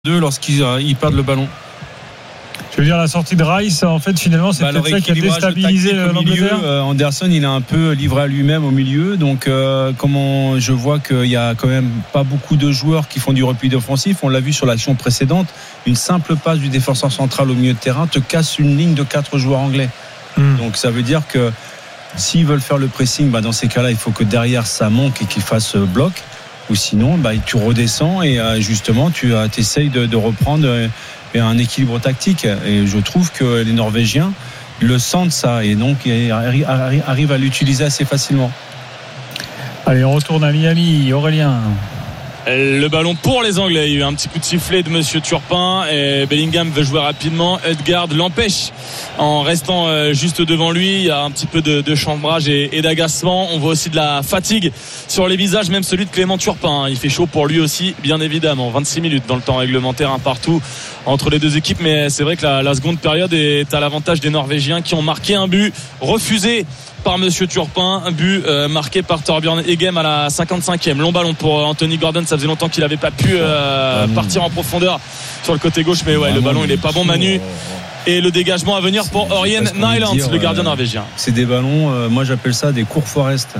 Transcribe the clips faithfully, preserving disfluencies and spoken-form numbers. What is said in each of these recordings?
deux lorsqu'ils euh, ils perdent le ballon. Je veux dire, la sortie de Rice, en fait, finalement, c'est bah, peut-être ça qui a déstabilisé l'Angleterre. Euh, Anderson, il est un peu livré à lui-même au milieu. Donc, euh, comment je vois qu'il y a quand même pas beaucoup de joueurs qui font du repli offensif. On l'a vu sur l'action précédente. Une simple passe du défenseur central au milieu de terrain te casse une ligne de quatre joueurs anglais. Mmh. Donc, ça veut dire que s'ils veulent faire le pressing, bah, dans ces cas-là, il faut que derrière ça manque et qu'ils fassent bloc. Ou sinon, bah, tu redescends et euh, justement, tu euh, essayes de, de reprendre euh, un équilibre tactique. Et je trouve que les Norvégiens le sentent ça et donc arrivent à l'utiliser assez facilement. Allez, on retourne à Miami. Aurélien. Le ballon pour les Anglais. Il y a eu un petit coup de sifflet de Monsieur Turpin et Bellingham veut jouer rapidement. Ødegaard l'empêche en restant juste devant lui. Il y a un petit peu de, de chambrage et, et d'agacement. On voit aussi de la fatigue sur les visages, même celui de Clément Turpin. Il fait chaud pour lui aussi, bien évidemment. vingt-six minutes dans le temps réglementaire, un partout entre les deux équipes. Mais c'est vrai que la, la seconde période est à l'avantage des Norvégiens qui ont marqué un but refusé par Monsieur Turpin, un but euh, marqué par Torbjørn Egem à la cinquante-cinquième. Long ballon pour Anthony Gordon, ça faisait longtemps qu'il n'avait pas pu euh, partir en profondeur sur le côté gauche, mais ouais, le ballon il est pas bon, Manu. Et le dégagement à venir pour Ørjan Nyland, le gardien euh, norvégien. C'est des ballons, euh, moi j'appelle ça des cours Forest.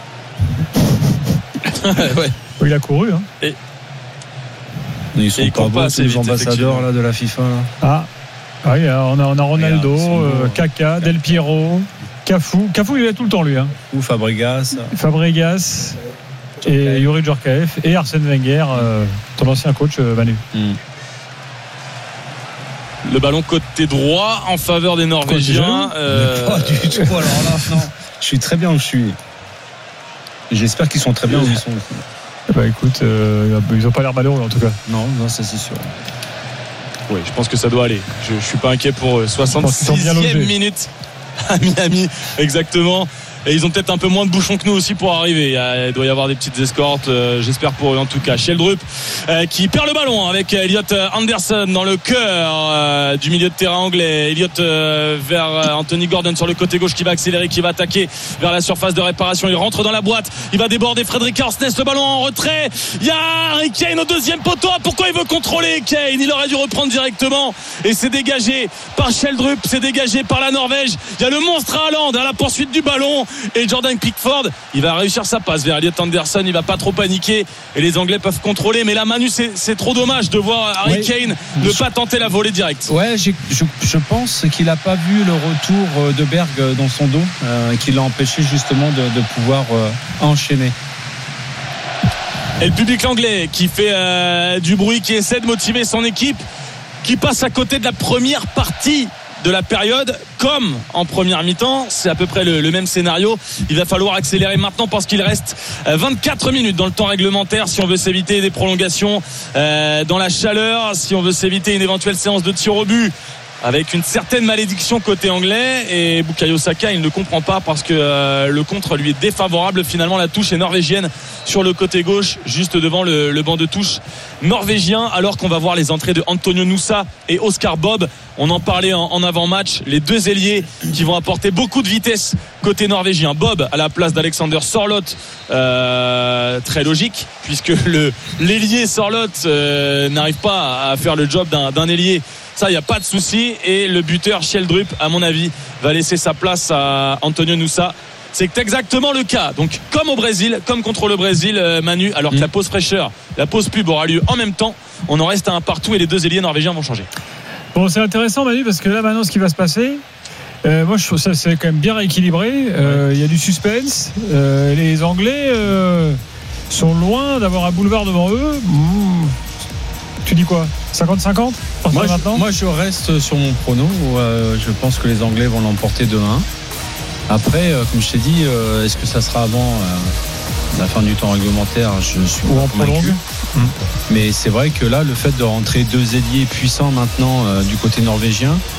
Ouais. Il a couru hein. Et ils sont pas bons, ces vite, ambassadeurs là, de la FIFA là. Ah oui, on a, on a Ronaldo, euh, Kaka, Del Piero, Cafu. Cafu il est tout le temps lui hein. Ou Fabregas. Fabregas et Youri Djorkaeff et Arsène Wenger, euh, ton ancien coach euh, Manu. Mm. Le ballon côté droit en faveur des Norvégiens. Euh... Pas du tout. Alors là, non. Je suis très bien où je suis. J'espère qu'ils sont très bien où ils sont. Bah écoute, euh, ils n'ont pas l'air malheureux en tout cas. Non, non, ça c'est sûr. Oui, je pense que ça doit aller. Je ne suis pas inquiet pour eux. soixante-sixième minute à Miami, exactement. Et ils ont peut-être un peu moins de bouchons que nous aussi pour arriver. Il doit y avoir des petites escortes, euh, j'espère pour eux en tout cas. Sheldrup euh, qui perd le ballon avec Elliot Anderson dans le cœur euh, du milieu de terrain anglais. Elliot euh, vers euh, Anthony Gordon sur le côté gauche qui va accélérer, qui va attaquer vers la surface de réparation. Il rentre dans la boîte, il va déborder Fredrik Arsnes, le ballon en retrait. Il y a Harry Kane au deuxième poteau. Pourquoi il veut contrôler Kane? Il aurait dû reprendre directement et c'est dégagé par Sheldrup, c'est dégagé par la Norvège. Il y a le monstre Haaland à la poursuite du ballon. Et Jordan Pickford, il va réussir sa passe vers Elliot Anderson, il va pas trop paniquer et les Anglais peuvent contrôler. Mais là, Manu, c'est, c'est trop dommage de voir Harry ouais, Kane ne je... pas tenter la volée directe. Ouais, j'ai, je, je pense qu'il n'a pas vu le retour de Berg dans son dos, euh, qui l'a empêché justement de, de pouvoir euh, enchaîner. Et le public anglais qui fait euh, du bruit, qui essaie de motiver son équipe, qui passe à côté de la première partie de la période, comme en première mi-temps. C'est à peu près le, le même scénario. Il va falloir accélérer maintenant parce qu'il reste vingt-quatre minutes dans le temps réglementaire si on veut s'éviter des prolongations euh, dans la chaleur, si on veut s'éviter une éventuelle séance de tir au but avec une certaine malédiction côté anglais. Et Bukayo Saka, il ne comprend pas parce que euh, le contre lui est défavorable. Finalement, la touche est norvégienne sur le côté gauche, juste devant le, le banc de touche norvégien, alors qu'on va voir les entrées de Antonio Nusa et Oscar Bob. On en parlait en, en avant-match, les deux ailiers qui vont apporter beaucoup de vitesse côté norvégien. Bob à la place d'Alexander Sørloth, euh, très logique puisque le l'ailier Sørloth euh, n'arrive pas à faire le job d'un, d'un ailier. Ça, il n'y a pas de souci. Et le buteur Sheldrup, à mon avis, va laisser sa place à Antonio Nusa. C'est exactement le cas. Donc, comme au Brésil, comme contre le Brésil, Manu, alors que mmh. la pause fraîcheur, la pause pub aura lieu en même temps, on en reste à un partout et les deux ailiers norvégiens vont changer. Bon, c'est intéressant, Manu, parce que là, maintenant, ce qui va se passer, euh, moi, je trouve ça c'est quand même bien rééquilibré. Il euh, y a du suspense. Euh, les Anglais euh, sont loin d'avoir un boulevard devant eux. Mmh. Tu dis quoi? cinquante cinquante moi, moi je reste sur mon prono où, euh, je pense que les Anglais vont l'emporter deux un. Après euh, comme je t'ai dit, euh, est-ce que ça sera avant euh, la fin du temps réglementaire? Je suis ou en prolongue. Mmh. Mais c'est vrai que là, le fait de rentrer deux ailiers puissants maintenant euh, du côté norvégien,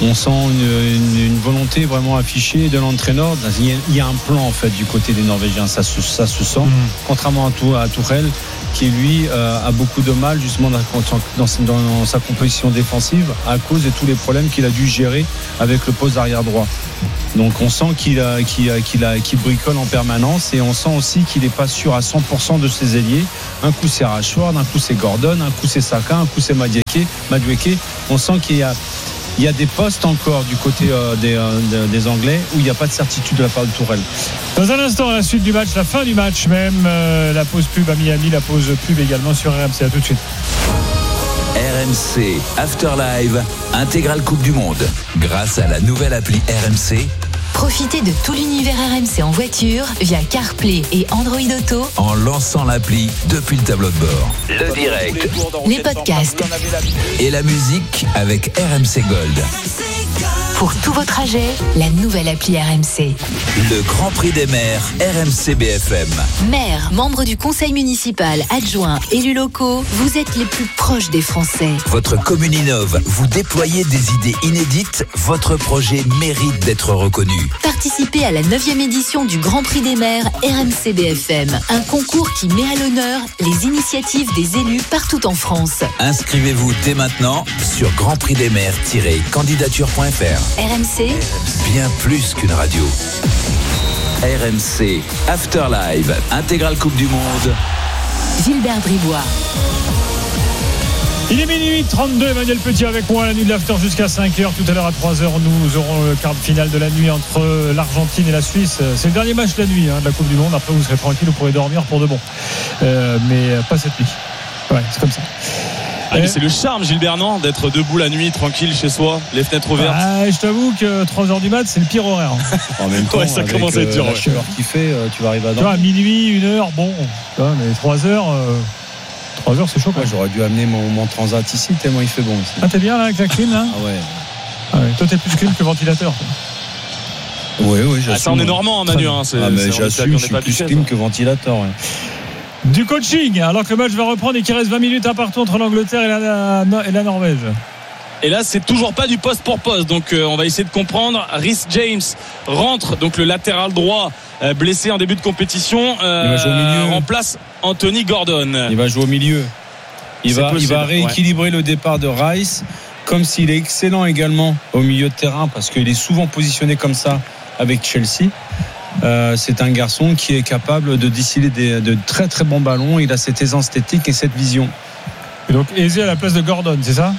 on sent une, une, une volonté vraiment affichée de l'entraîneur. Il y, a, il y a un plan en fait du côté des Norvégiens, ça se, ça se sent. Mmh. Contrairement à, tout, à Tourelle, qui lui euh, a beaucoup de mal justement dans, dans, dans sa composition défensive à cause de tous les problèmes qu'il a dû gérer avec le poste d'arrière droit. Donc on sent qu'il, a, qu'il, a, qu'il, a, qu'il bricole en permanence et on sent aussi qu'il n'est pas sûr à cent pour cent de ses ailiers. Un coup c'est Rashford, un coup c'est Gordon, un coup c'est Saka, un coup c'est Madueke. Madueke. On sent qu'il y a, il y a des postes encore du côté euh, des, euh, des Anglais où il n'y a pas de certitude de la part de Tourelle. Dans un instant, à la suite du match, la fin du match même, euh, la pause pub à Miami, la pause pub également sur R M C. À tout de suite. R M C After Live, intégrale Coupe du Monde. Grâce à la nouvelle appli R M C. Profitez de tout l'univers R M C en voiture via CarPlay et Android Auto en lançant l'appli depuis le tableau de bord. Le direct, les podcasts et la musique avec R M C Gold. Pour tous vos trajets, la nouvelle appli R M C. Le Grand Prix des maires R M C B F M. Maires, membres du conseil municipal, adjoints, élus locaux, vous êtes les plus proches des Français. Votre commune innove, vous déployez des idées inédites, votre projet mérite d'être reconnu. Participez à la neuvième édition du Grand Prix des maires R M C B F M, un concours qui met à l'honneur les initiatives des élus partout en France. Inscrivez-vous dès maintenant sur grand prix des maires tiret candidature point f r. R M C, bien plus qu'une radio. R M C After Live, intégrale Coupe du Monde. Gilbert Bribois. Il est minuit trente-deux, Emmanuel Petit avec moi, la nuit de l'after jusqu'à cinq heures. Tout à l'heure à trois heures, nous aurons le quart de finale de la nuit entre l'Argentine et la Suisse. C'est le dernier match de la nuit hein, de la Coupe du Monde. Après, vous serez tranquille, vous pourrez dormir pour de bon. Euh, mais pas cette nuit. Ouais, c'est comme ça. Ah, mais c'est le charme, Gilbert, non, d'être debout la nuit, tranquille chez soi, les fenêtres ouvertes. Ah, je t'avoue que trois heures du mat, c'est le pire horaire. En même temps, ouais, ça commence à être dur. La chaleur qu'il fait, tu vas arriver à dormir. Tu vois, à minuit, une heure, bon. Tu vois, mais trois heures. Euh... trois heures, c'est chaud. Ouais, j'aurais dû amener mon, mon transat ici, tellement il fait bon ici. Ah, t'es bien là avec la clim là? Ah ouais. Ah ouais. Toi, t'es plus clim que ventilateur. Oui, oui, j'assume. Ah, ça, on est normand, hein, Manu. Hein, c'est, ah, mais c'est, j'assume, je suis plus clim que ventilateur. Ouais. Du coaching, alors que le match va reprendre et qu'il reste vingt minutes à partout entre l'Angleterre et la, et la Norvège. Et là, c'est toujours pas du poste pour poste. Donc, euh, on va essayer de comprendre. Reece James rentre, donc le latéral droit euh, blessé en début de compétition. Euh, il va jouer au milieu. Remplace Anthony Gordon. Il va jouer au milieu. Il, va, possible, il va rééquilibrer ouais. le départ de Rice, comme s'il est excellent également au milieu de terrain, parce qu'il est souvent positionné comme ça avec Chelsea. Euh, c'est un garçon qui est capable de distiller des, de très très bons ballons. Il a cette aisance esthétique et cette vision. Et donc Eze à la place de Gordon, c'est ça?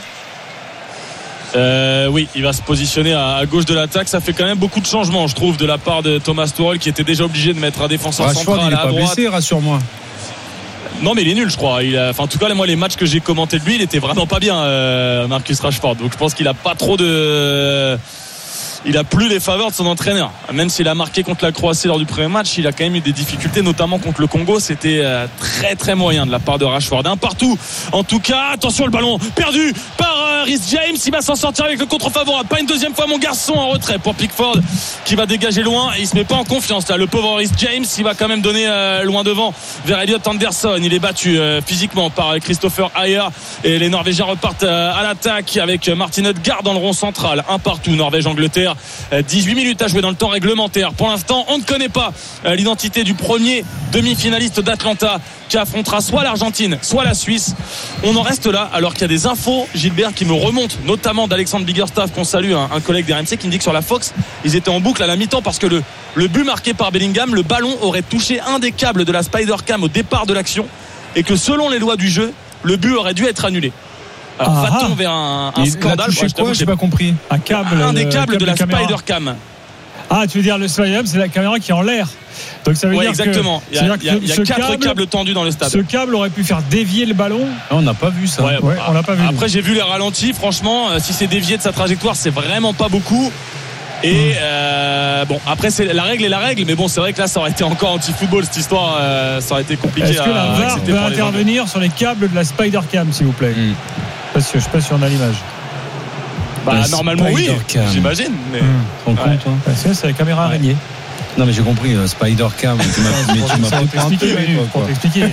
Euh, oui, il va se positionner à, à gauche de l'attaque. Ça fait quand même beaucoup de changements, je trouve, de la part de Thomas Tuchel, qui était déjà obligé de mettre un défenseur Rashford, central il est à pas droite. blessé, rassure-moi. Non, mais il est nul, je crois. Il a, enfin, en tout cas, moi, les matchs que j'ai commentés de lui, il était vraiment pas bien, euh, Marcus Rashford. Donc, je pense qu'il a pas trop de. Il a plus les faveurs de son entraîneur. Même s'il a marqué contre la Croatie lors du premier match, il a quand même eu des difficultés, notamment contre le Congo. C'était très très moyen de la part de Rashford. Un partout. En tout cas, attention, le ballon perdu par euh, Reece James. Il va s'en sortir avec le contre favorable. Pas une deuxième fois, mon garçon, en retrait pour Pickford qui va dégager loin. Et il se met pas en confiance là. Le pauvre Reece James, il va quand même donner euh, loin devant vers Elliot Anderson. Il est battu euh, physiquement par Christopher Ayer. Et les Norvégiens repartent euh, à l'attaque avec Martin Ødegaard dans le rond central. Un partout, Norvège-Angleterre. dix-huit minutes à jouer dans le temps réglementaire. Pour l'instant, on ne connaît pas l'identité du premier demi-finaliste d'Atlanta qui affrontera soit l'Argentine, soit la Suisse. On en reste là alors qu'il y a des infos, Gilbert, qui me remontent, notamment d'Alexandre Biggerstaff, qu'on salue, un, un collègue d'R M C, qui me dit que sur la Fox, ils étaient en boucle à la mi-temps parce que le, le but marqué par Bellingham, le ballon aurait touché un des câbles de la Spider-Cam au départ de l'action et que selon les lois du jeu, le but aurait dû être annulé. Alors, ah, va-t-on vers un, un scandale? Je quoi, j'ai pas compris. Un câble, un des câbles câble de la Spider-Cam. Ah, tu veux dire le Spider-Cam, c'est la caméra qui est en l'air. Donc ça veut ouais, dire exactement. que, il y a, il y a, il y a quatre câble, câbles tendus dans le stade. Ce câble aurait pu faire dévier le ballon. On n'a pas vu ça. Ouais, ouais, on l'a pas vu. Après, j'ai vu les ralentis. Franchement, si c'est dévié de sa trajectoire, c'est vraiment pas beaucoup. Et euh, bon, après c'est la règle est la règle, mais bon, c'est vrai que là, ça aurait été encore anti-football cette histoire. Euh, ça aurait été compliqué. Est-ce que la V A R peut intervenir sur les câbles de la Spider-Cam, s'il vous plaît? mm. Parce que je sais pas si on a l'image. Bah, la normalement oui, j'imagine. Mais mmh. ouais. compte, toi c'est, c'est la caméra araignée. Ouais. Non mais j'ai compris, euh, Spider-Cam. Tu m'as, mais tu m'as pas expliqué. Pour t'expliquer.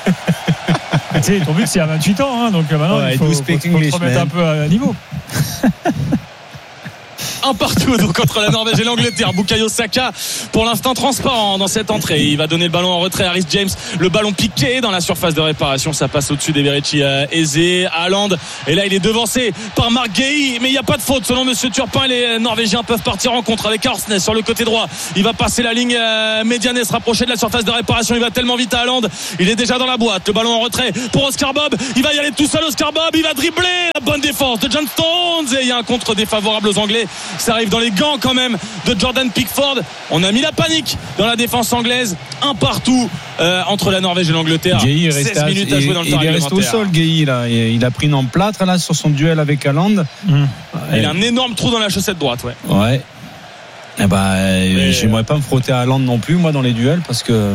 Tu sais, ton but c'est à vingt-huit ans, hein, donc maintenant ouais, il faut, faut, faut, faut te remettre un peu à niveau. Un partout donc entre la Norvège et l'Angleterre. Bukayo Saka pour l'instant transparent dans cette entrée. Il va donner le ballon en retrait à Reece James. Le ballon piqué dans la surface de réparation. Ça passe au-dessus d'Eberechi Eze. Haaland. Et là il est devancé par Marc Guéhi. Mais il n'y a pas de faute selon Monsieur Turpin. Les Norvégiens peuvent partir en contre avec Orsnes sur le côté droit. Il va passer la ligne médiane et se rapprocher de la surface de réparation. Il va tellement vite à Haaland. Il est déjà dans la boîte. Le ballon en retrait pour Oscar Bob. Il va y aller tout seul Oscar Bob. Il va dribbler. La bonne défense de John Stones. Et il y a un contre défavorable aux Anglais. Ça arrive dans les gants quand même de Jordan Pickford. On a mis la panique dans la défense anglaise. Un partout euh, entre la Norvège et l'Angleterre. Guéhi seize minutes à jouer dans le temps réglementaire. Il est resté au sol, Guéhi là. Il a pris une emplâtre là sur son duel avec Haaland. Mmh. Il a un énorme trou dans la chaussette droite, ouais. Ouais. Eh ben, Mais... j'aimerais pas me frotter à Haaland non plus moi dans les duels parce que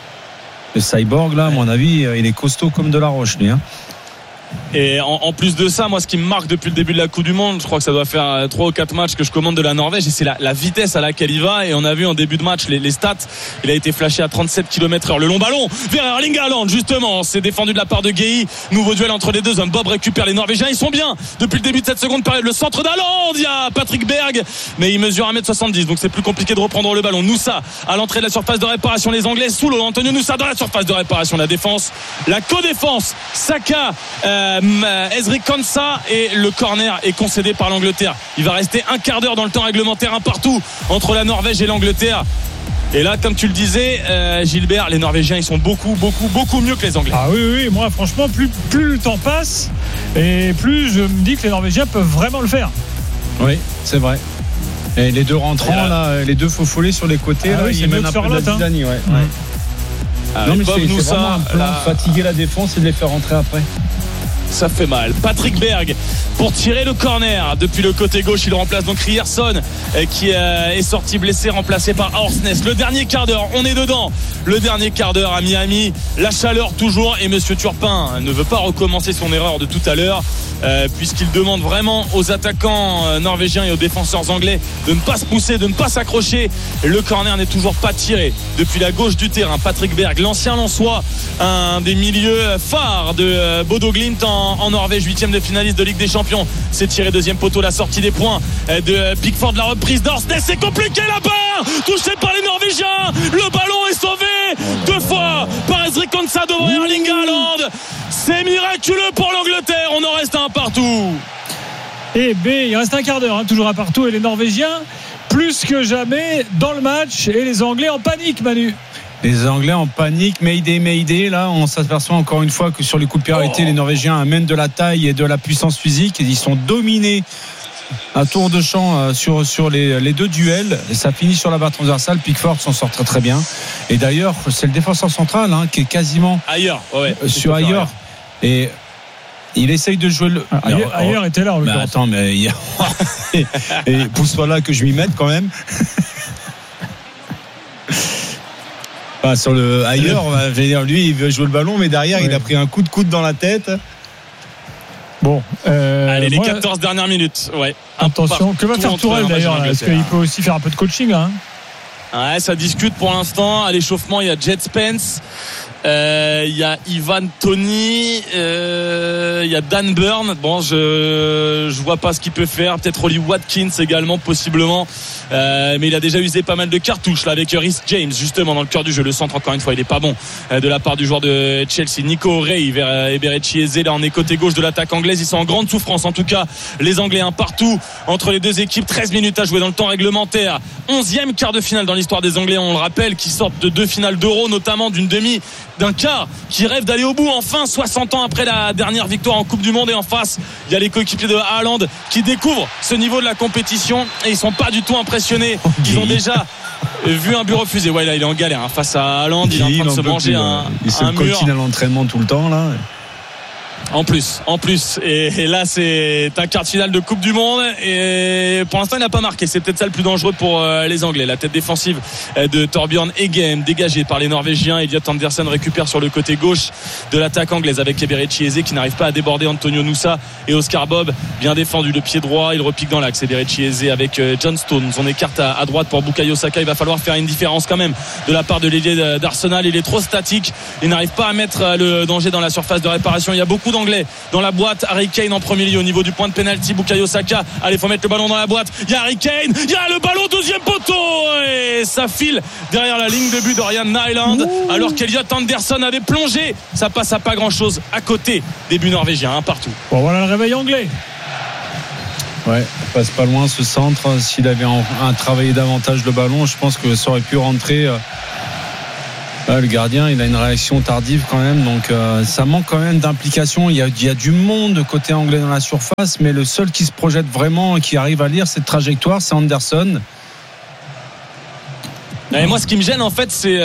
le cyborg là, à mon avis, il est costaud comme de la roche lui. Hein. Et en, en plus de ça, moi ce qui me marque depuis le début de la Coupe du Monde, je crois que ça doit faire trois ou quatre matchs que je commande de la Norvège, et c'est la, la vitesse à laquelle il va. Et on a vu en début de match les, les stats. Il a été flashé à trente-sept kilomètres heure. Le long ballon vers Erling Haaland, justement, c'est défendu de la part de Guéhi. Nouveau duel entre les deux hommes. Bob récupère les Norvégiens, ils sont bien depuis le début de cette seconde période. Le centre d'Haaland, il y a Patrick Berg, mais il mesure un mètre soixante-dix, donc c'est plus compliqué de reprendre le ballon. Noussa à l'entrée de la surface de réparation, les Anglais sous l'eau. Antonio Noussa dans la surface de réparation, la défense, la co-défense, Saka, euh, Ezri Konsa, et le corner est concédé par l'Angleterre. Il va rester un quart d'heure dans le temps réglementaire, un partout entre la Norvège et l'Angleterre. Et là, comme tu le disais, euh, Gilbert, les Norvégiens, ils sont beaucoup, beaucoup, beaucoup mieux que les Anglais. Ah oui, oui, moi, franchement, plus, plus le temps passe et plus je me dis que les Norvégiens peuvent vraiment le faire. Oui, c'est vrai. Et les deux rentrants, là, là, les deux faux follets sur les côtés, ah là, oui, ils mènent un peu la zizanie, hein. ouais. Mmh. ouais. Ah, non, mais Bob c'est, Noussa, c'est vraiment un plan là... de fatiguer la défense et de les faire rentrer après. Ça fait mal. Patrick Berg pour tirer le corner depuis le côté gauche. Il remplace donc Ryerson qui est sorti blessé, remplacé par Orsnes. Le dernier quart d'heure, on est dedans. Le dernier quart d'heure à Miami. La chaleur toujours, et Monsieur Turpin ne veut pas recommencer son erreur de tout à l'heure, euh, puisqu'il demande vraiment aux attaquants norvégiens et aux défenseurs anglais de ne pas se pousser, de ne pas s'accrocher. Le corner n'est toujours pas tiré depuis la gauche du terrain. Patrick Berg, l'ancien Lensois, un des milieux phares de Bodo Glimt en en Norvège, huitième de finaliste de Ligue des Champions, c'est tiré deuxième poteau, la sortie des points de Pickford, la reprise d'Orsnes, c'est compliqué là-bas, touché par les Norvégiens, le ballon est sauvé deux fois par Ezri Konsa devant Erling Haaland. C'est miraculeux pour l'Angleterre, on en reste un partout. Et B, il reste un quart d'heure, hein, toujours un partout, et les Norvégiens plus que jamais dans le match, et les Anglais en panique, Manu. Les Anglais en panique, Mayday, Mayday. Là, on s'aperçoit encore une fois que sur les coups de pied arrêtés, oh. les Norvégiens amènent de la taille et de la puissance physique. Et ils sont dominés à tour de champ sur, sur les, les deux duels. Et ça finit sur la barre transversale. Pickford s'en sort très très bien. Et d'ailleurs, c'est le défenseur central hein, qui est quasiment ailleurs, ouais, ouais, sur ailleurs. Et il essaye de jouer le. Ah, ailleurs, ailleurs oh. était là. En mais attends, mais il... et, et pousse-toi là que je m'y mette quand même. Enfin, sur le ailleurs, je vais dire, lui, il veut jouer le ballon, mais derrière, ouais. il a pris un coup de coude dans la tête. Bon, euh, allez, les moi, quatorze dernières minutes. Ouais. Attention, que va faire Tourelle d'ailleurs là, parce qu'il peut aussi faire un peu de coaching. Hein. Ouais, ça discute pour l'instant. À l'échauffement, il y a Jet Spence. Euh, il y a Ivan Toney, euh, il y a Dan Burn. Bon, je je vois pas ce qu'il peut faire. Peut-être Ollie Watkins également, possiblement. Euh, mais il a déjà usé pas mal de cartouches là avec Reece James, justement dans le cœur du jeu. Le centre, encore une fois, il est pas bon euh, de la part du joueur de Chelsea. Nico Rey vers euh, Eberechi Eze. Là, on est côté gauche de l'attaque anglaise. Ils sont en grande souffrance. En tout cas, les Anglais, un partout entre les deux équipes. treize minutes à jouer dans le temps réglementaire. onzième quart de finale dans l'histoire des Anglais. On le rappelle, qui sortent de deux finales d'Euro, notamment d'une demi, d'un quart, qui rêve d'aller au bout enfin soixante ans après la dernière victoire en Coupe du Monde. Et en face, il y a les coéquipiers de Haaland qui découvrent ce niveau de la compétition et ils sont pas du tout impressionnés. Ils ont déjà vu un but refusé. Ouais, là il est en galère hein. Face à Haaland, il est en train de se manger plus, un, il se un mur. Il se coltine à l'entraînement tout le temps là. En plus, en plus, et, et là c'est un quart de finale de Coupe du Monde et pour l'instant il n'a pas marqué. C'est peut-être ça le plus dangereux pour euh, les Anglais. La tête défensive de Torbjørn Eggen dégagée par les Norvégiens. Elliot Anderson récupère sur le côté gauche de l'attaque anglaise avec Eberechi Eze qui n'arrive pas à déborder Antonio Noussa et Oscar Bob bien défendu le pied droit. Il repique dans l'axe. Eberechi Eze avec euh, John Stones. On écarte à, à droite pour Bukayo Saka. Il va falloir faire une différence quand même de la part de l'ailier d'Arsenal. Il est trop statique. Il n'arrive pas à mettre le danger dans la surface de réparation. Il y a beaucoup d'Anglais Anglais dans la boîte. Harry Kane en premier lieu au niveau du point de pénalty. Bukayo Saka, allez, faut mettre le ballon dans la boîte. Il y a Harry Kane, il y a le ballon, deuxième poteau, et ça file derrière la ligne de but d'Orian Nyland. Ouh. Alors qu'Elliot Anderson avait plongé. Ça passe à pas grand chose à côté des buts norvégiens, un partout. Bon, voilà le réveil anglais. Ouais, il passe pas loin ce centre. S'il avait un, un travaillé davantage le ballon, je pense que ça aurait pu rentrer. Ouais, le gardien, il a une réaction tardive quand même, donc euh, ça manque quand même d'implication. Il y a, il y a du monde côté anglais dans la surface, mais le seul qui se projette vraiment et qui arrive à lire cette trajectoire, c'est Anderson. Et moi, ce qui me gêne en fait, c'est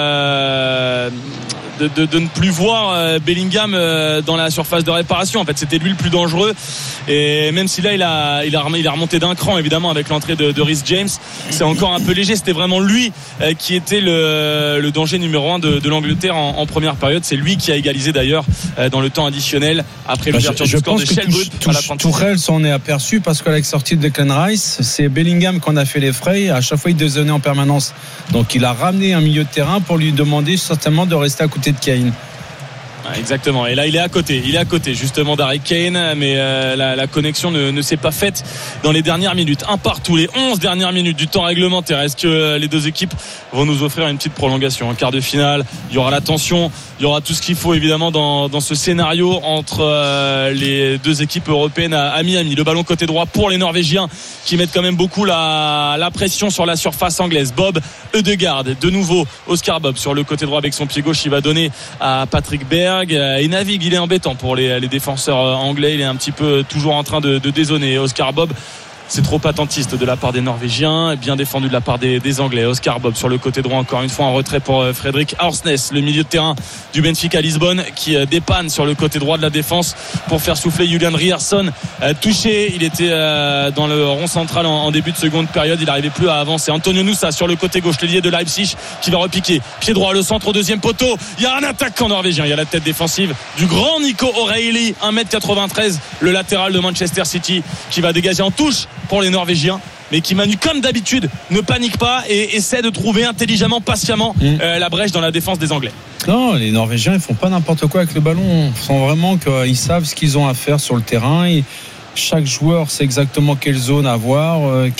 euh, de, de, de ne plus voir Bellingham dans la surface de réparation. En fait, c'était lui le plus dangereux. Et même si là, il a, il a, il a remonté d'un cran, évidemment, avec l'entrée de, de Reece James, c'est encore un peu léger. C'était vraiment lui qui était le, le danger numéro un de, de l'Angleterre en, en première période. C'est lui qui a égalisé d'ailleurs dans le temps additionnel après l'ouverture du score de Shelbrooke. Tourelle s'en est aperçu parce qu'avec sortie de Declan Rice, c'est Bellingham qu'on a fait les frais. À chaque fois, il dézonnait en permanence. Donc, il a ramené un milieu de terrain pour lui demander certainement de rester à côté de Kane. Exactement, et là il est à côté il est à côté justement d'Harry Kane, mais euh, la, la connexion ne, ne s'est pas faite dans les dernières minutes. Un partout, les onze dernières minutes du temps réglementaire. Est-ce que les deux équipes vont nous offrir une petite prolongation, un quart de finale? Il y aura la tension, il y aura tout ce qu'il faut évidemment dans, dans ce scénario entre euh, les deux équipes européennes à, à Miami. Le ballon côté droit pour les Norvégiens qui mettent quand même beaucoup la, la pression sur la surface anglaise. Bob Ødegaard, de nouveau Oscar Bob sur le côté droit avec son pied gauche, il va donner à Patrick Berg. Il navigue, il est embêtant pour les, les défenseurs anglais. Il est un petit peu toujours en train de, de dézonner. Oscar Bob, c'est trop attentiste de la part des Norvégiens, bien défendu de la part des, des Anglais. Oscar Bob sur le côté droit, encore une fois en retrait pour Fredrik Aursnes, le milieu de terrain du Benfica Lisbonne, qui dépanne sur le côté droit de la défense pour faire souffler Julian Ryerson, touché. Il était dans le rond central en début de seconde période, il n'arrivait plus à avancer. Antonio Nusa sur le côté gauche, l'ailier de Leipzig, qui va repiquer pied droit, le centre au deuxième poteau. Il y a un attaquant norvégien, il y a la tête défensive du grand Nico O'Reilly, un mètre quatre-vingt-treize, le latéral de Manchester City, qui va dégager en touche pour les Norvégiens, mais qui Manu comme d'habitude ne panique pas et essaie de trouver intelligemment, patiemment mmh. euh, la brèche dans la défense des Anglais. Non, les Norvégiens ils font pas n'importe quoi avec le ballon. Ils sont vraiment qu'ils savent ce qu'ils ont à faire sur le terrain. Et chaque joueur sait exactement quelle zone avoir.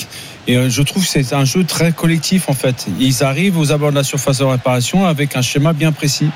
Et je trouve que c'est un jeu très collectif en fait. Ils arrivent aux abords de la surface de réparation avec un schéma bien précis.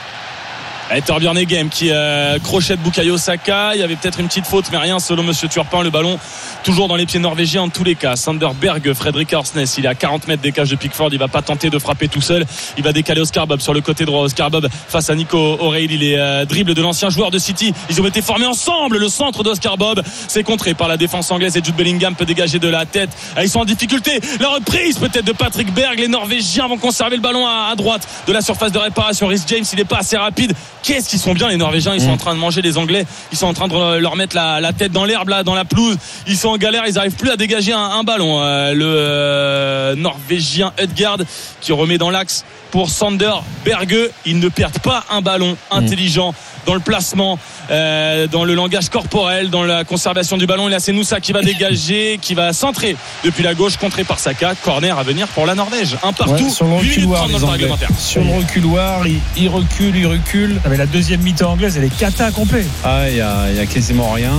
Et Torbjørn Egem qui euh, crochette Bukayo Saka. Il y avait peut-être une petite faute, mais rien selon Monsieur Turpin. Le ballon toujours dans les pieds norvégiens en tous les cas. Sander Berg, Fredrik Aursnes, il est à quarante mètres des cages de Pickford. Il va pas tenter de frapper tout seul. Il va décaler Oscar Bob sur le côté droit. Oscar Bob face à Nico O'Reilly. Les euh, dribbles de l'ancien joueur de City. Ils ont été formés ensemble. Le centre d'Oscar Bob, c'est contré par la défense anglaise et Jude Bellingham peut dégager de la tête. Ils sont en difficulté. La reprise peut-être de Patrick Berg. Les Norvégiens vont conserver le ballon à, à droite de la surface de réparation. Reece James, il est pas assez rapide. Qu'est-ce qu'ils sont bien les Norvégiens, ils sont mmh. en train de manger les Anglais, ils sont en train de leur mettre la, la tête dans l'herbe là, dans la pelouse, ils sont en galère, ils n'arrivent plus à dégager un, un ballon. Euh, le euh, Norvégien Ødegaard qui remet dans l'axe pour Sander Berge, ils ne perdent pas un ballon intelligent mmh. dans le placement, euh, dans le langage corporel, dans la conservation du ballon. Et là c'est Nusa qui va dégager, qui va centrer depuis la gauche, contré par Saka. Corner à venir pour la Norvège, un partout, ouais, sur le reculoir, les Anglais. Sur le reculoir, il, il recule, il recule. Mais la deuxième mi-temps anglaise, elle est cata complet. Ah, il y a, il y a quasiment rien.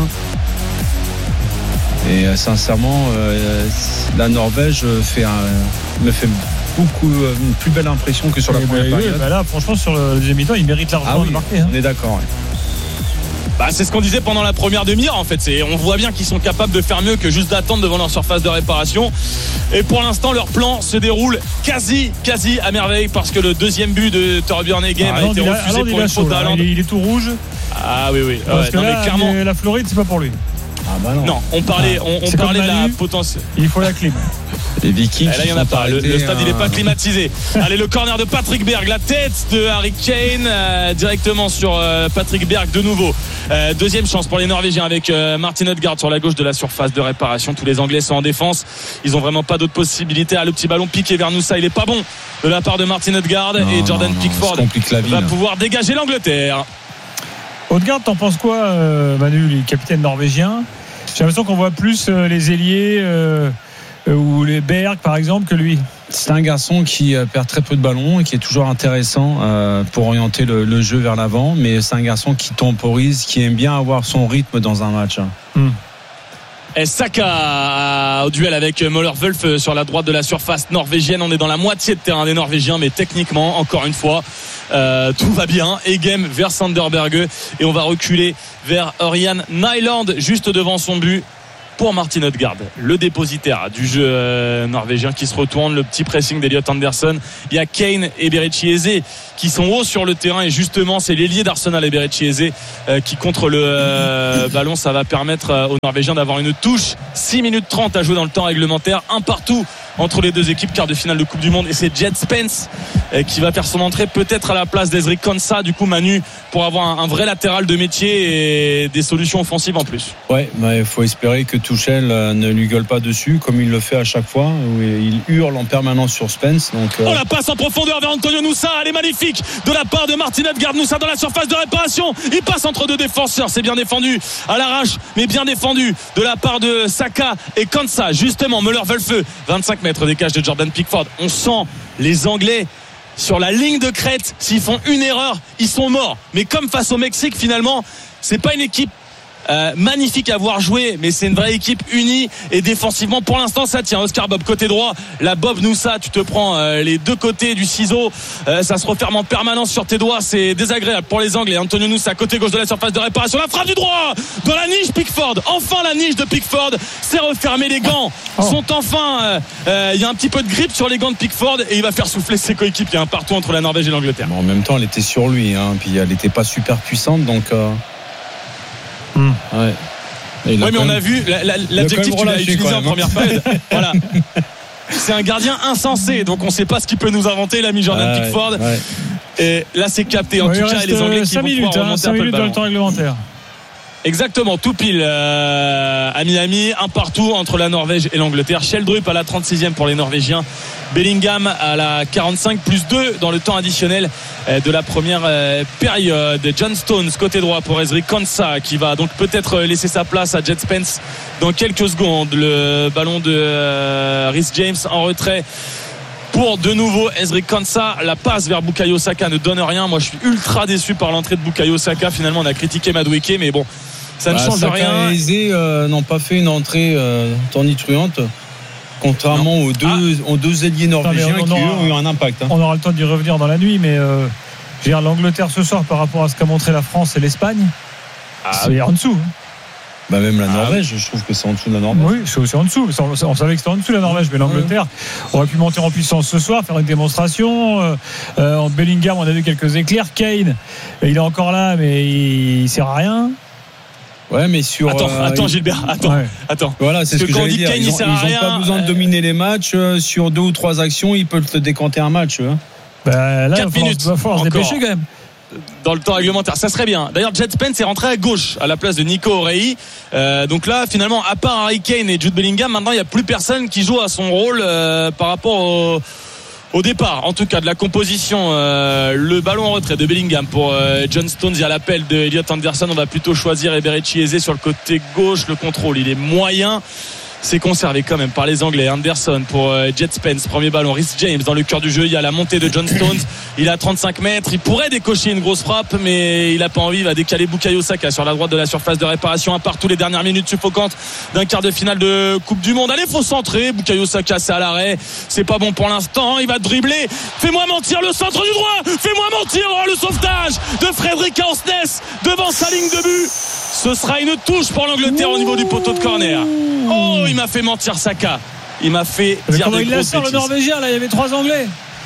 Et euh, sincèrement, euh, la Norvège fait un, me fait beaucoup euh, une plus belle impression que sur la et première bah, période. Oui, bah là, franchement, sur le deuxième mi-temps, il mérite largement ah oui, de marquer. Hein. On est d'accord. Ouais. Bah, c'est ce qu'on disait pendant la première demi-heure en fait. C'est, on voit bien qu'ils sont capables de faire mieux que juste d'attendre devant leur surface de réparation. Et pour l'instant, leur plan se déroule quasi, quasi à merveille parce que le deuxième but de Torbjørn Egem ah, a été refusé Allende, pour une faute d'Haaland. Il, il est tout rouge. Ah oui, oui. Parce ouais, que non, là, mais clairement, la Floride, c'est pas pour lui. Ah bah non. Non, on parlait, on, on parlait de la potentielle. Il faut la clim. Les Vikings. Et là, il n'y en a pas. Le, le stade, il n'est pas climatisé. Allez, le corner de Patrick Berg. La tête de Harry Kane euh, directement sur euh, Patrick Berg de nouveau. Euh, deuxième chance pour les Norvégiens avec euh, Martin Ødegaard sur la gauche de la surface de réparation. Tous les Anglais sont en défense. Ils n'ont vraiment pas d'autres possibilités. Ah, le petit ballon piqué vers Nusa. Il n'est pas bon de la part de Martin Ødegaard. Non, et Jordan non, non, Pickford va pouvoir dégager l'Angleterre. Ødegaard, t'en penses quoi, euh, Manu, les capitaines norvégiens? J'ai l'impression qu'on voit plus euh, les ailiers euh, euh, ou les Berg par exemple que lui. C'est un garçon qui perd très peu de ballons et qui est toujours intéressant euh, pour orienter le, le jeu vers l'avant, mais c'est un garçon qui temporise, qui aime bien avoir son rythme dans un match. Hmm. Et Saka au duel avec Müller-Wölf sur la droite de la surface norvégienne. On est dans la moitié de terrain des Norvégiens, mais techniquement, encore une fois, euh, tout va bien. Egem vers Sanderberge et on va reculer vers Ørjan Nyland juste devant son but pour Martin Ødegaard, le dépositaire du jeu euh, norvégien qui se retourne. Le petit pressing d'Elliot Anderson. Il y a Kane et Berechi Eze qui sont hauts sur le terrain et justement c'est l'ailier d'Arsenal et Berechi Eze euh, qui contre le euh, ballon. Ça va permettre euh, aux Norvégiens d'avoir une touche. Six minutes trente à jouer dans le temps réglementaire, un partout entre les deux équipes, quart de finale de Coupe du Monde, et c'est Jed Spence euh, qui va faire son entrée peut-être à la place d'Ezri Konsa, du coup Manu, pour avoir un, un vrai latéral de métier et des solutions offensives en plus. Ouais, bah, il faut espérer que Tuchel euh, ne lui gueule pas dessus comme il le fait à chaque fois, où il hurle en permanence sur Spence. Donc, euh... oh, la passe en profondeur vers Antonio Nusa, elle est magnifique de la part de Martin Ødegaard. Nusa dans la surface de réparation, il passe entre deux défenseurs, c'est bien défendu à l'arrache, mais bien défendu de la part de Saka et Konsa. Justement, Müller-Wölf, vingt-cinq mètres décage de Jordan Pickford. On sent les Anglais sur la ligne de crête. S'ils font une erreur, ils sont morts. Mais comme face au Mexique, finalement, c'est pas une équipe Euh, magnifique à voir jouer, mais c'est une vraie équipe unie et défensivement pour l'instant ça tient. Oscar Bob côté droit, la Bob Nusa, tu te prends euh, les deux côtés du ciseau, euh, ça se referme en permanence sur tes doigts, c'est désagréable pour les Anglais. Antonio Nusa côté gauche de la surface de réparation, la frappe du droit dans la niche Pickford, enfin la niche de Pickford, c'est refermé, les gants oh. sont enfin il euh, euh, y a un petit peu de grippe sur les gants de Pickford et il va faire souffler ses coéquipiers. Il y a un partout entre la Norvège et l'Angleterre. Bon, en même temps elle était sur lui hein, puis elle n'était pas super puissante donc euh... Mmh. Ouais. Oui, mais on a vu l'adjectif que tu as utilisé en première période. Voilà. C'est un gardien insensé, donc on ne sait pas ce qu'il peut nous inventer, l'ami Jordan ouais, Pickford. Ouais. Et là, c'est capté. En ouais, tout cas, les Anglais qui vont minutes, pouvoir hein, remonter cinq un peu minutes le dans le temps réglementaire. Exactement, tout pile euh, à Miami, un partout entre la Norvège et l'Angleterre. Sheldrup à la trente-sixième pour les Norvégiens, Bellingham à la quarante-cinq plus deux dans le temps additionnel de la première période. John Stones côté droit pour Ezri Konsa qui va donc peut-être laisser sa place à Jed Spence dans quelques secondes. Le ballon de euh, Reece James en retrait pour de nouveau Ezri Konsa. La passe vers Bukayo Saka ne donne rien. Moi je suis ultra déçu par l'entrée de Bukayo Saka. Finalement on a critiqué Madueke, mais bon, ça ne bah, change Saka rien. Et Eze euh, n'ont pas fait une entrée euh, tonitruante, contrairement aux deux, ah. aux deux ailiers norvégiens qui aura, ont eu un impact. Hein. On aura le temps d'y revenir dans la nuit, mais euh, je veux dire, l'Angleterre ce soir par rapport à ce qu'a montré la France et l'Espagne, ah, c'est oui. en dessous. Hein. Bah même la Norvège, ah, je trouve que c'est en dessous de la Norvège. Oui, c'est aussi en dessous. On, on savait que c'était en dessous de la Norvège, mais l'Angleterre ouais. aurait pu monter en puissance ce soir, faire une démonstration. Euh, euh, en Bellingham, on a vu quelques éclairs. Kane, il est encore là, mais il, il sert à rien. Ouais, mais sur. Attends, euh, attends, Gilbert, attends, ouais. attends. Voilà, c'est ce que, que j'allais dire. Kane, ils n'ont pas besoin de dominer les matchs. Euh, sur deux ou trois actions, ils peuvent te décanter un match. Hein. Bah, là, quatre minutes. Il va falloir se dépêcher quand même. Dans le temps réglementaire, ça serait bien. D'ailleurs, Jed Spence est rentré à gauche à la place de Nico Orei. Euh, donc là, finalement, à part Harry Kane et Jude Bellingham, maintenant il n'y a plus personne qui joue à son rôle euh, par rapport au. Au départ, en tout cas, de la composition, euh, le ballon en retrait de Bellingham pour euh, John Stones. Il y a l'appel de Elliot Anderson. On va plutôt choisir Eberechi Eze sur le côté gauche. Le contrôle, il est moyen. C'est conservé quand même par les Anglais. Anderson pour euh, Jed Spence. Premier ballon, Reece James dans le cœur du jeu. Il y a la montée de John Stones. Il a trente-cinq mètres. Il pourrait décocher une grosse frappe, mais il n'a pas envie. Il va décaler Bukayo Saka sur la droite de la surface de réparation. À part tous les dernières minutes suffocantes d'un quart de finale de Coupe du Monde. Allez, faut centrer. Bukayo Saka, c'est à l'arrêt. C'est pas bon pour l'instant. Il va dribbler. Fais-moi mentir, le centre du droit. Fais-moi mentir. Oh, le sauvetage de Fredrik Aursnes devant sa ligne de but. Ce sera une touche pour l'Angleterre au niveau du poteau de corner. Oh, il m'a fait mentir Saka. Il m'a fait mais dire comment des il grosses la sort bêtises. Le Norvégien là, il y avait trois Anglais.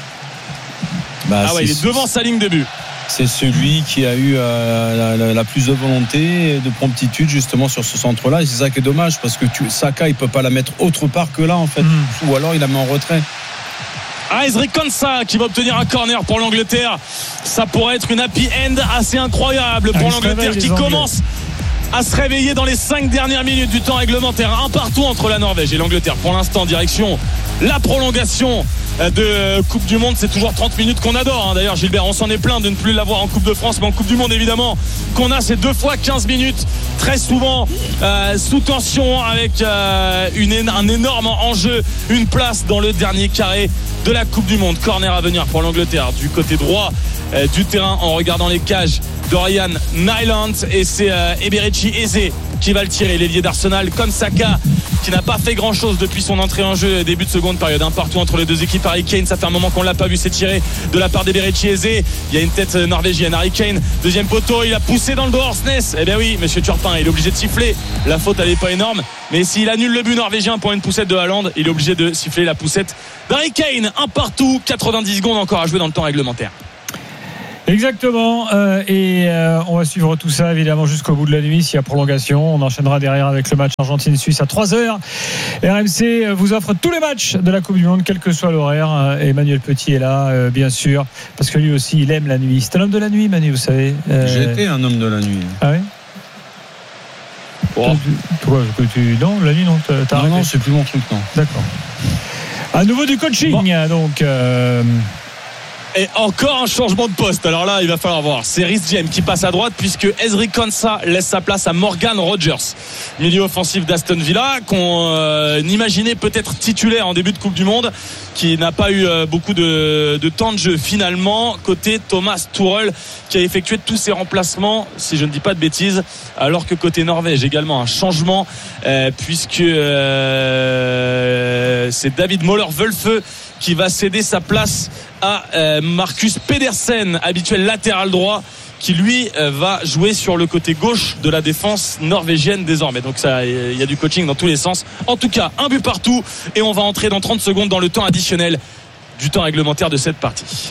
Bah, ah ouais, il est devant sa ligne de but. C'est celui qui a eu euh, la, la, la plus de volonté et de promptitude justement sur ce centre-là. Et c'est ça qui est dommage parce que tu, Saka, il peut pas la mettre autre part que là en fait. Mm. Ou alors il la met en retrait. Ah, Ezri Konsa qui va obtenir un corner pour l'Angleterre. Ça pourrait être une happy end assez incroyable pour ah, l'Angleterre qui commence à se réveiller dans les cinq dernières minutes du temps réglementaire. Un partout entre la Norvège et l'Angleterre. Pour l'instant, direction la prolongation de Coupe du Monde. C'est toujours trente minutes qu'on adore, hein. D'ailleurs Gilbert, on s'en est plein de ne plus l'avoir en Coupe de France, mais en Coupe du Monde évidemment qu'on a ces deux fois quinze minutes, très souvent euh, sous tension, avec euh, une, un énorme enjeu, une place dans le dernier carré de la Coupe du Monde. Corner à venir pour l'Angleterre du côté droit euh, du terrain en regardant les cages de Ryan Nyland, et c'est euh, Eberechi Eze qui va le tirer, l'ailier d'Arsenal, comme Saka qui n'a pas fait grand chose depuis son entrée en jeu début de seconde période, un partout entre les deux équipes. Harry Kane, ça fait un moment qu'on l'a pas vu s'étirer de la part d'Eberechi Eze. Il y a une tête norvégienne. Harry Kane, deuxième poteau, il a poussé dans le dos Horsness. Eh bien oui, monsieur Turpin, il est obligé de siffler. La faute elle n'est pas énorme, mais s'il annule le but norvégien pour une poussette de Haaland, il est obligé de siffler la poussette d'Harry Kane. Un partout, quatre-vingt-dix secondes encore à jouer dans le temps réglementaire. Exactement, euh, et euh, on va suivre tout ça évidemment jusqu'au bout de la nuit. S'il y a prolongation, on enchaînera derrière avec le match Argentine-Suisse à trois heures. R M C vous offre tous les matchs de la Coupe du Monde, quel que soit l'horaire. Emmanuel Petit est là, euh, bien sûr, parce que lui aussi il aime la nuit. C'est un homme de la nuit, Manu, vous savez. euh... J'étais un homme de la nuit. Ah oui. Oh. Toi, tu... non, la nuit non, t'as, t'as non, arrêté. non, c'est plus mon truc, non. D'accord. À nouveau du coaching, bon. donc. Euh... Et encore un changement de poste. Alors là, il va falloir voir. C'est Reece James qui passe à droite, puisque Ezri Konsa laisse sa place à Morgan Rogers, milieu offensif d'Aston Villa, qu'on euh, imaginait peut-être titulaire en début de Coupe du Monde, qui n'a pas eu euh, beaucoup de, de temps de jeu finalement. Côté Thomas Tuchel, qui a effectué tous ses remplacements, si je ne dis pas de bêtises, alors que côté Norvège également un changement, euh, puisque euh, c'est David Möller-Wölfe qui va céder sa place à euh, Marcus Pedersen, habituel latéral droit, qui lui euh, va jouer sur le côté gauche de la défense norvégienne désormais. Donc ça, il y a du coaching dans tous les sens. En tout cas, un but partout, et on va entrer dans trente secondes dans le temps additionnel du temps réglementaire de cette partie.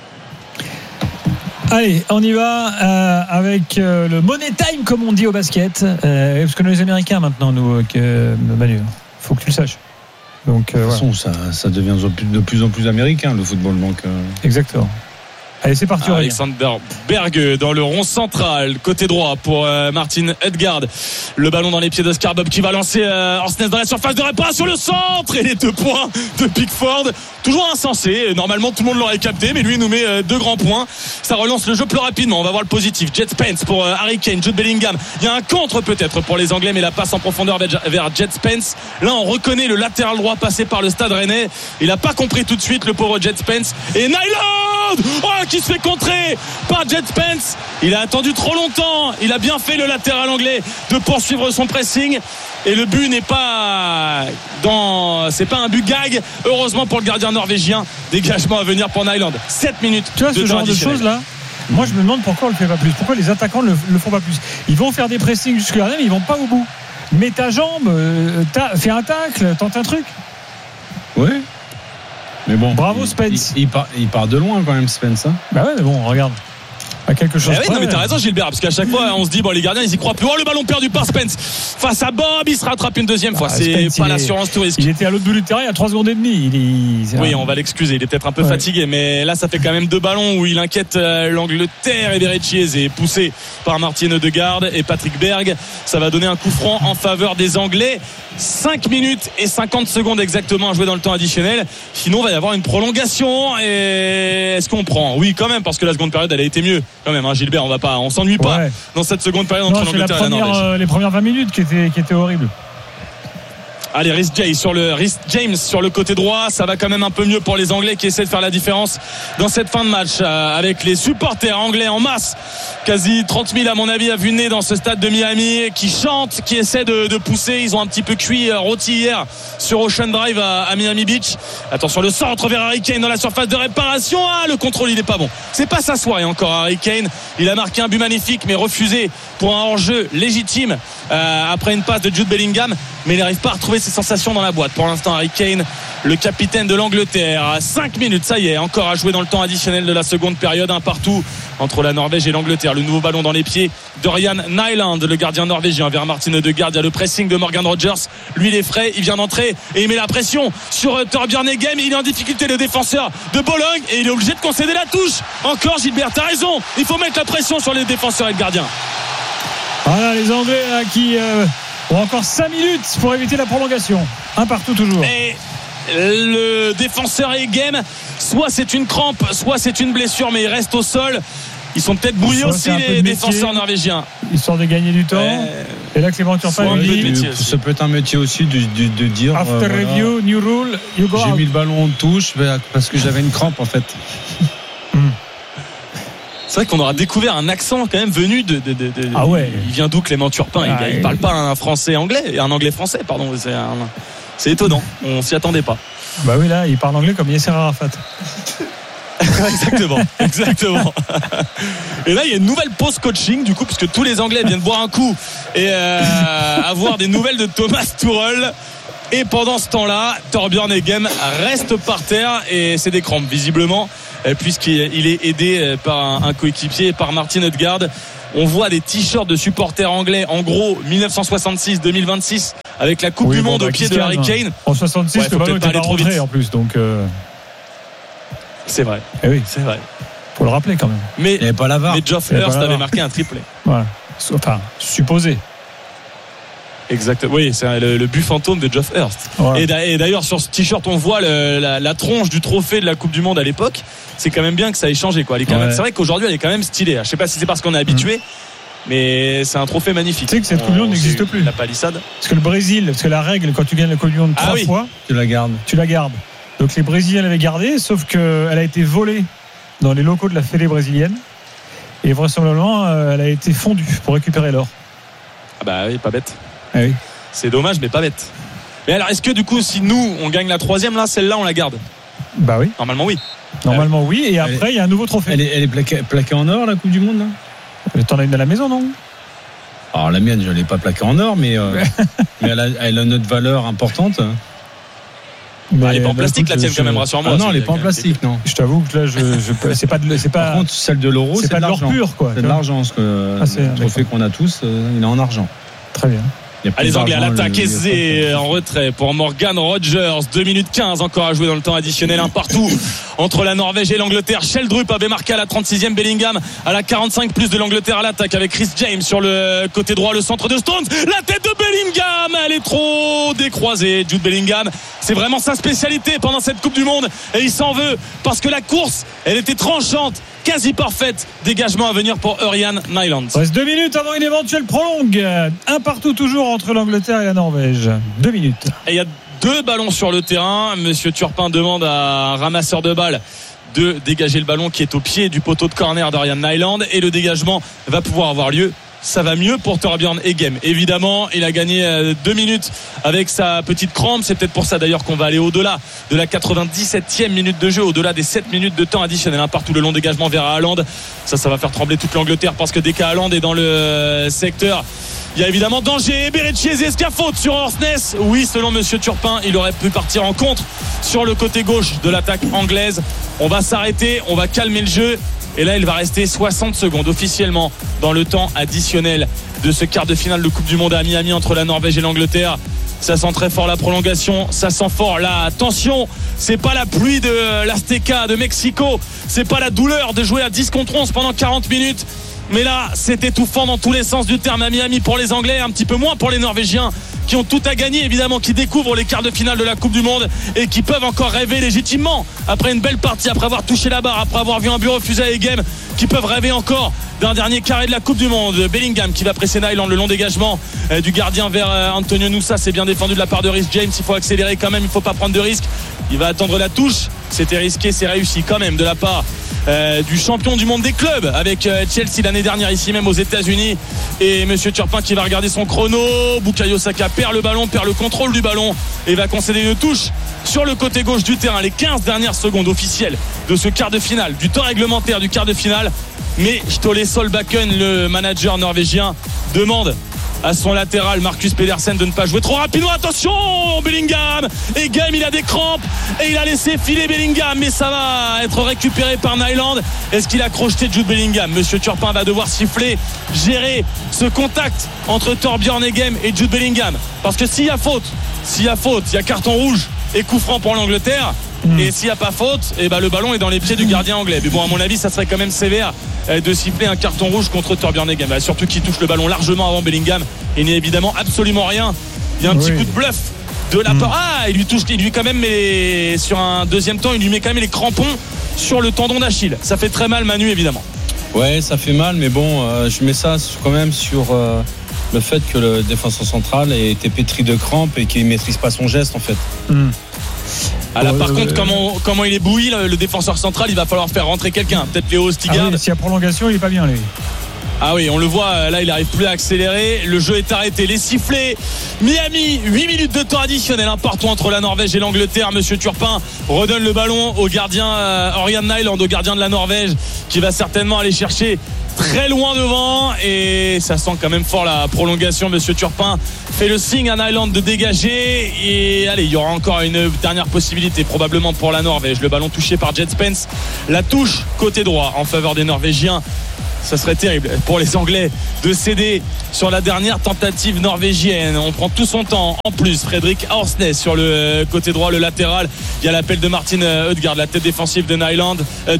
Allez, on y va euh, avec euh, le money time, comme on dit au basket, euh, parce que nous les Américains maintenant, nous, euh, Manu, faut que tu le saches. Donc, euh, de toute façon, voilà. ça, ça devient de plus en plus américain, le football. Donc, euh... Exactement. Allez, c'est parti. Alexander Berg dans le rond central, côté droit pour euh, Martin Ødegaard. Le ballon dans les pieds d'Oscar Bob qui va lancer euh, Horsness dans la surface de réparation, le centre, et les deux points de Pickford. Toujours insensé. Normalement, tout le monde l'aurait capté, mais lui nous met euh, deux grands points. Ça relance le jeu plus rapidement. On va voir le positif. Jet Spence pour euh, Harry Kane, Jude Bellingham. Il y a un contre peut-être pour les Anglais, mais la passe en profondeur vers Jet Spence. Là, on reconnaît le latéral droit passé par le Stade Rennais. Il n'a pas compris tout de suite, le pauvre Jet Spence. Et Nyland, oh, qui se fait contrer par Jet Spence. Il a attendu trop longtemps. Il a bien fait, le latéral anglais, de poursuivre son pressing, et le but n'est pas dans, c'est pas un but gag, heureusement pour le gardien norvégien. Dégagement à venir pour Nyland. sept minutes. Tu vois de ce genre de choses là, moi je me demande pourquoi on le fait pas plus, pourquoi les attaquants le, le font pas plus. Ils vont faire des pressings jusque là, mais ils vont pas au bout. Mets ta jambe, euh, fais un tacle, tente un truc. Ouais. Mais bon, bravo Spence. Il, il, part, il part de loin quand même, Spence. Hein. Bah ouais, mais bon, regarde. À quelque chose. Eh oui, non, mais t'as raison, Gilbert, parce qu'à chaque fois on se dit bon, les gardiens ils y croient plus. Oh, le ballon perdu par Spence face à Bob, il se rattrape une deuxième fois. Ah, c'est Spence, pas l'assurance est... tout risque. Il était à l'autre bout du terrain il y a trois secondes et demie. Il est... Oui, on va l'excuser, il est peut-être un peu ouais. fatigué, mais là ça fait quand même deux ballons où il inquiète euh, l'Angleterre. Eberechi Eze est poussé par Martin Ødegaard et Patrick Berg. Ça va donner un coup franc en faveur des Anglais. cinq minutes et cinquante secondes exactement à jouer dans le temps additionnel. Sinon il va y avoir une prolongation. Et est-ce qu'on prend? Oui, quand même, parce que la seconde période elle a été mieux quand même, hein, Gilbert. On va pas, on s'ennuie pas ouais. dans cette seconde période entre l'Angleterre et la Norvège. Euh, les premières vingt minutes qui étaient, qui étaient horribles. Allez, Reece James sur le Reece James sur le côté droit, ça va quand même un peu mieux pour les Anglais qui essaient de faire la différence dans cette fin de match, euh, avec les supporters anglais en masse, quasi trente mille à mon avis à vue de nez dans ce stade de Miami, qui chantent, qui essaient de, de pousser. Ils ont un petit peu cuit euh, rôti hier sur Ocean Drive à, à Miami Beach. Attention, le centre vers Harry Kane dans la surface de réparation. Ah, le contrôle il est pas bon. C'est pas sa soirée encore, Harry Kane. Il a marqué un but magnifique, mais refusé pour un hors-jeu légitime euh, après une passe de Jude Bellingham, mais il n'arrive pas à retrouver ses sensations dans la boîte. Pour l'instant, Harry Kane, le capitaine de l'Angleterre. cinq minutes, ça y est, encore à jouer dans le temps additionnel de la seconde période. Un partout entre la Norvège et l'Angleterre. Le nouveau ballon dans les pieds de Ryan Nyland, le gardien norvégien, vers Martin Ødegaard. Il y a le pressing de Morgan Rogers. Lui, il est frais, il vient d'entrer et il met la pression sur Torbjørn Egem. Il est en difficulté, le défenseur de Bologne, et il est obligé de concéder la touche. Encore, Gilbert, t'as raison. Il faut mettre la pression sur les défenseurs et le gardien. Voilà les Anglais là, qui... Euh... Bon, encore cinq minutes pour éviter la prolongation. Un partout toujours. Et le défenseur Egem, soit c'est une crampe, soit c'est une blessure, mais il reste au sol. Ils sont peut-être brouillés aussi, les défenseurs norvégiens. Histoire de gagner du temps. Ouais. Et là, Clément Turpin dit ça peut être un métier aussi de, de, de dire after euh, review, voilà, new rule, you go j'ai out. mis le ballon en touche parce que j'avais une crampe en fait. C'est vrai qu'on aura découvert un accent quand même venu de. de, de, de ah ouais. Il vient d'où, Clément Turpin? ah, Il ne parle pas un français anglais, un anglais français, pardon. C'est, un, c'est étonnant. On s'y attendait pas. Bah oui, là, il parle anglais comme Yasser Arafat. exactement, exactement. Et là, il y a une nouvelle pause coaching du coup, puisque tous les Anglais viennent boire un coup et euh, avoir des nouvelles de Thomas Tuchel. Et pendant ce temps-là, Torbjørn Egem reste par terre et c'est des crampes visiblement, puisqu'il est aidé par un, un coéquipier et par Martin Ødegaard. On voit des t-shirts de supporters anglais, en gros dix-neuf cent soixante-six deux mille vingt-six, avec la Coupe oui, du bon, Monde bah, au pied de Harry Kane. En soixante-six, ouais, le ballon était pas rentré en plus, donc. Euh... C'est vrai. Eh oui, c'est vrai. Faut le rappeler quand même. Mais, il pas la V A R. mais Geoff Hurst avait marqué un triplé. Voilà. Enfin, supposé. Exact. Oui, c'est le, le but fantôme de Geoff Hurst. Voilà. Et d'ailleurs, sur ce t-shirt, on voit le, la, la tronche du trophée de la Coupe du Monde à l'époque. C'est quand même bien que ça ait changé, quoi. Elle est quand ouais. même, c'est vrai qu'aujourd'hui, elle est quand même stylée. Je sais pas si c'est parce qu'on est habitué. Mmh. Mais c'est un trophée magnifique. Tu sais que cette Coupe du Monde n'existe plus. La palissade. Parce que le Brésil, parce que la règle, quand tu gagnes la Coupe du Monde trois ah oui. fois, tu la gardes. Tu la gardes. Donc les Brésiliens l'avaient gardée, sauf qu'elle a été volée dans les locaux de la Fédé brésilienne. Et vraisemblablement, elle a été fondue pour récupérer l'or. Ah bah oui, pas bête. Ah oui. C'est dommage, mais pas bête. Mais alors, est-ce que du coup, si nous, on gagne la troisième, là, celle-là, on la garde? Bah oui. Normalement, oui. Normalement, oui. Et après, il y a un nouveau trophée. Elle est, elle est plaquée, plaquée en or, la Coupe du Monde, là? T'en as une à la maison, non? Alors, la mienne, je ne l'ai pas plaquée en or, mais, euh, mais elle, a, elle a une autre valeur importante. Mais elle n'est pas en plastique, la tienne, quand même, rassure-moi. Ah non, elle n'est pas en plastique, non. Je t'avoue que là, je, je, c'est pas de, c'est pas. Par contre, celle de l'euro, c'est, c'est pas de l'or pur, quoi. C'est de l'argent, parce que ah, le trophée qu'on a tous, il est en argent. Très bien. Allez, les Anglais à l'attaque, Eze en retrait pour Morgan Rogers. deux minutes quinze encore à jouer dans le temps additionnel, un partout entre la Norvège et l'Angleterre. Sheldrup avait marqué à la trente-sixième, Bellingham à la quarante-cinq, plus de l'Angleterre à l'attaque avec Chris James sur le côté droit, le centre de Stones, la tête de Bellingham, elle est trop décroisée. Jude Bellingham, c'est vraiment sa spécialité pendant cette Coupe du Monde et il s'en veut parce que la course, elle était tranchante, quasi parfaite. Dégagement à venir pour Ørjan Nyland. Il reste deux minutes avant une éventuelle prolongue. Un partout toujours entre l'Angleterre et la Norvège. Deux minutes. Et il y a deux ballons sur le terrain. Monsieur Turpin demande à un ramasseur de balles de dégager le ballon qui est au pied du poteau de corner d'Ørjan Nyland. Et le dégagement va pouvoir avoir lieu. Ça va mieux pour Torbjørn Egem. Évidemment, il a gagné deux minutes avec sa petite crampe. C'est peut-être pour ça d'ailleurs qu'on va aller au-delà de la quatre-vingt-dix-septième minute de jeu, au-delà des sept minutes de temps additionnel. Un partout le long dégagement vers Haaland. Ça, ça va faire trembler toute l'Angleterre parce que dès qu'Haaland est dans le secteur, il y a évidemment danger. Bereciese, est-ce qu'il y a faute sur Horsness? Oui, selon Monsieur Turpin, il aurait pu partir en contre sur le côté gauche de l'attaque anglaise. On va s'arrêter, on va calmer le jeu. Et là, il va rester soixante secondes officiellement dans le temps additionnel de ce quart de finale de Coupe du Monde à Miami entre la Norvège et l'Angleterre. Ça sent très fort la prolongation, ça sent fort la tension. C'est pas la pluie de l'Azteca de Mexico, c'est pas la douleur de jouer à dix contre onze pendant quarante minutes. Mais là, c'est étouffant dans tous les sens du terme à Miami pour les Anglais, un petit peu moins pour les Norvégiens qui ont tout à gagner, évidemment, qui découvrent les quarts de finale de la Coupe du Monde et qui peuvent encore rêver légitimement après une belle partie, après avoir touché la barre, après avoir vu un but refusé à Egem, qui peuvent rêver encore d'un dernier carré de la Coupe du Monde. Bellingham qui va presser Nyland, le long dégagement euh, du gardien vers euh, Antonio Nusa. C'est bien défendu de la part de Rhys James. Il faut accélérer quand même, il ne faut pas prendre de risques. Il va attendre la touche. C'était risqué, c'est réussi quand même de la part euh, du champion du monde des clubs avec euh, Chelsea l'année dernière, ici même aux États-Unis. Et Monsieur Turpin qui va regarder son chrono. Bukayo Saka perd le ballon, perd le contrôle du ballon et va concéder une touche sur le côté gauche du terrain. Les quinze dernières secondes officielles de ce quart de finale, du temps réglementaire du quart de finale. Mais Ståle Solbakken, le manager norvégien, demande à son latéral Marcus Pedersen de ne pas jouer trop rapidement. Attention, Bellingham, Egem, il a des crampes et il a laissé filer Bellingham, mais ça va être récupéré par Nyland. Est-ce qu'il a crocheté Jude Bellingham? Monsieur Turpin va devoir siffler, gérer ce contact entre Torbjørn Egem et Jude Bellingham, parce que s'il y a faute, s'il y a faute, il y a carton rouge et coup franc pour l'Angleterre. Mmh. Et s'il n'y a pas faute, et ben le ballon est dans les pieds du gardien anglais. Mais bon, à mon avis, ça serait quand même sévère de siffler un carton rouge contre Torbjørn Egem. Bah, surtout qu'il touche le ballon largement avant Bellingham. Et il n'y a évidemment absolument rien. Il y a un oui. petit coup de bluff de la Mmh. Ah, il lui touche, il lui quand même met, sur un deuxième temps, il lui met quand même les crampons sur le tendon d'Achille. Ça fait très mal, Manu, évidemment. Ouais, ça fait mal, mais bon, euh, je mets ça quand même sur euh, le fait que le défenseur central ait été pétri de crampes et qu'il ne maîtrise pas son geste, en fait. Mmh. Ah là, par Euh, contre, comment, comment il est bouilli, le, le défenseur central, il va falloir faire rentrer quelqu'un. Peut-être Léo Ah Stigard. oui, s'il y a prolongation, il est pas bien, lui. Ah oui, on le voit, là il n'arrive plus à accélérer, le jeu est arrêté, les sifflets. Miami, huit minutes de temps additionnel, un partout entre la Norvège et l'Angleterre. Monsieur Turpin redonne le ballon au gardien euh, Ørjan Nyland, au gardien de la Norvège, qui va certainement aller chercher très loin devant, et ça sent quand même fort la prolongation. Monsieur Turpin fait le signe à Nyland de dégager, et allez, il y aura encore une dernière possibilité probablement pour la Norvège. Le ballon touché par Jed Spence, la touche côté droit en faveur des Norvégiens. Ça serait terrible pour les Anglais de céder sur la dernière tentative norvégienne. On prend tout son temps. En plus, Fredrik Aursnes sur le côté droit, le latéral. Il y a l'appel de Martin Ødegaard, la tête défensive de Nyland.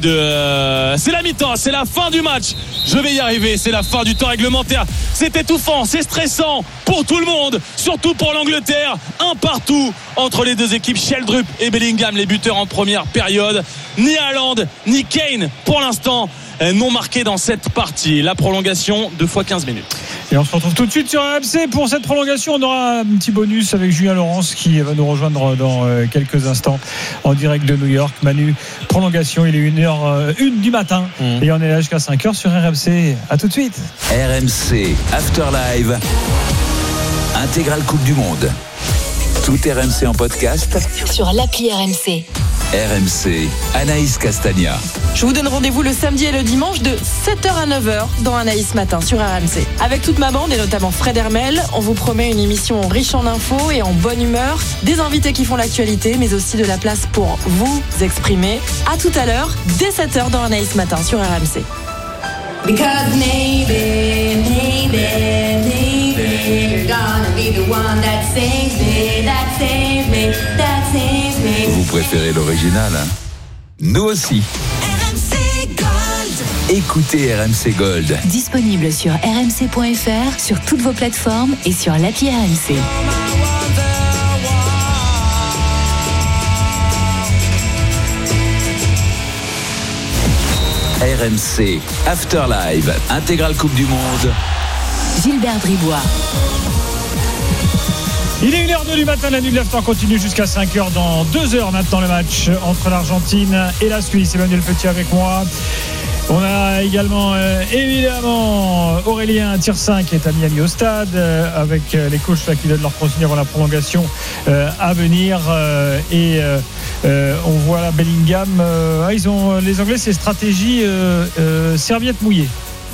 De... C'est la mi-temps, c'est la fin du match. Je vais y arriver, c'est la fin du temps réglementaire. C'est étouffant, c'est stressant pour tout le monde, surtout pour l'Angleterre. Un partout entre les deux équipes, Sheldrup et Bellingham, les buteurs en première période. Ni Haaland, ni Kane pour l'instant non marqué dans cette partie. La prolongation, deux fois quinze minutes. Et on se retrouve tout de suite sur R M C pour cette prolongation. On aura un petit bonus avec Julien Laurence qui va nous rejoindre dans quelques instants en direct de New York. Manu, prolongation, il est une heure une du matin mmh. et on est là jusqu'à cinq heures sur R M C. À tout de suite. R M C After Live, intégrale Coupe du Monde. Tout R M C en podcast sur l'appli R M C. R M C, Anaïs Castagna. Je vous donne rendez-vous le samedi et le dimanche de sept heures à neuf heures dans Anaïs Matin sur R M C. Avec toute ma bande et notamment Fred Hermel, on vous promet une émission riche en infos et en bonne humeur, des invités qui font l'actualité, mais aussi de la place pour vous exprimer. À tout à l'heure, dès sept heures dans Anaïs Matin sur R M C. Because maybe, maybe, maybe you're gonna be the one that saves me, that saves me, that saves me. Vous préférez l'original, hein? Nous aussi. R M C Gold. Écoutez R M C Gold. Disponible sur r m c point f r, sur toutes vos plateformes et sur l'appli R M C. R M C After Live, intégrale Coupe du Monde. Gilbert Bribois. Il est une heure deux du matin, la nuit de l'after continue jusqu'à cinq heures. Dans deux heures maintenant, le match entre l'Argentine et la Suisse. Emmanuel Petit avec moi. On a également euh, évidemment Aurélien Tirsin qui est à Miami au stade euh, avec euh, les coachs là, qui donnent leur consigne avant la prolongation euh, à venir euh, et euh, euh, on voit là Bellingham euh, ah, ils ont les Anglais, c'est stratégie euh, euh, serviette mouillée,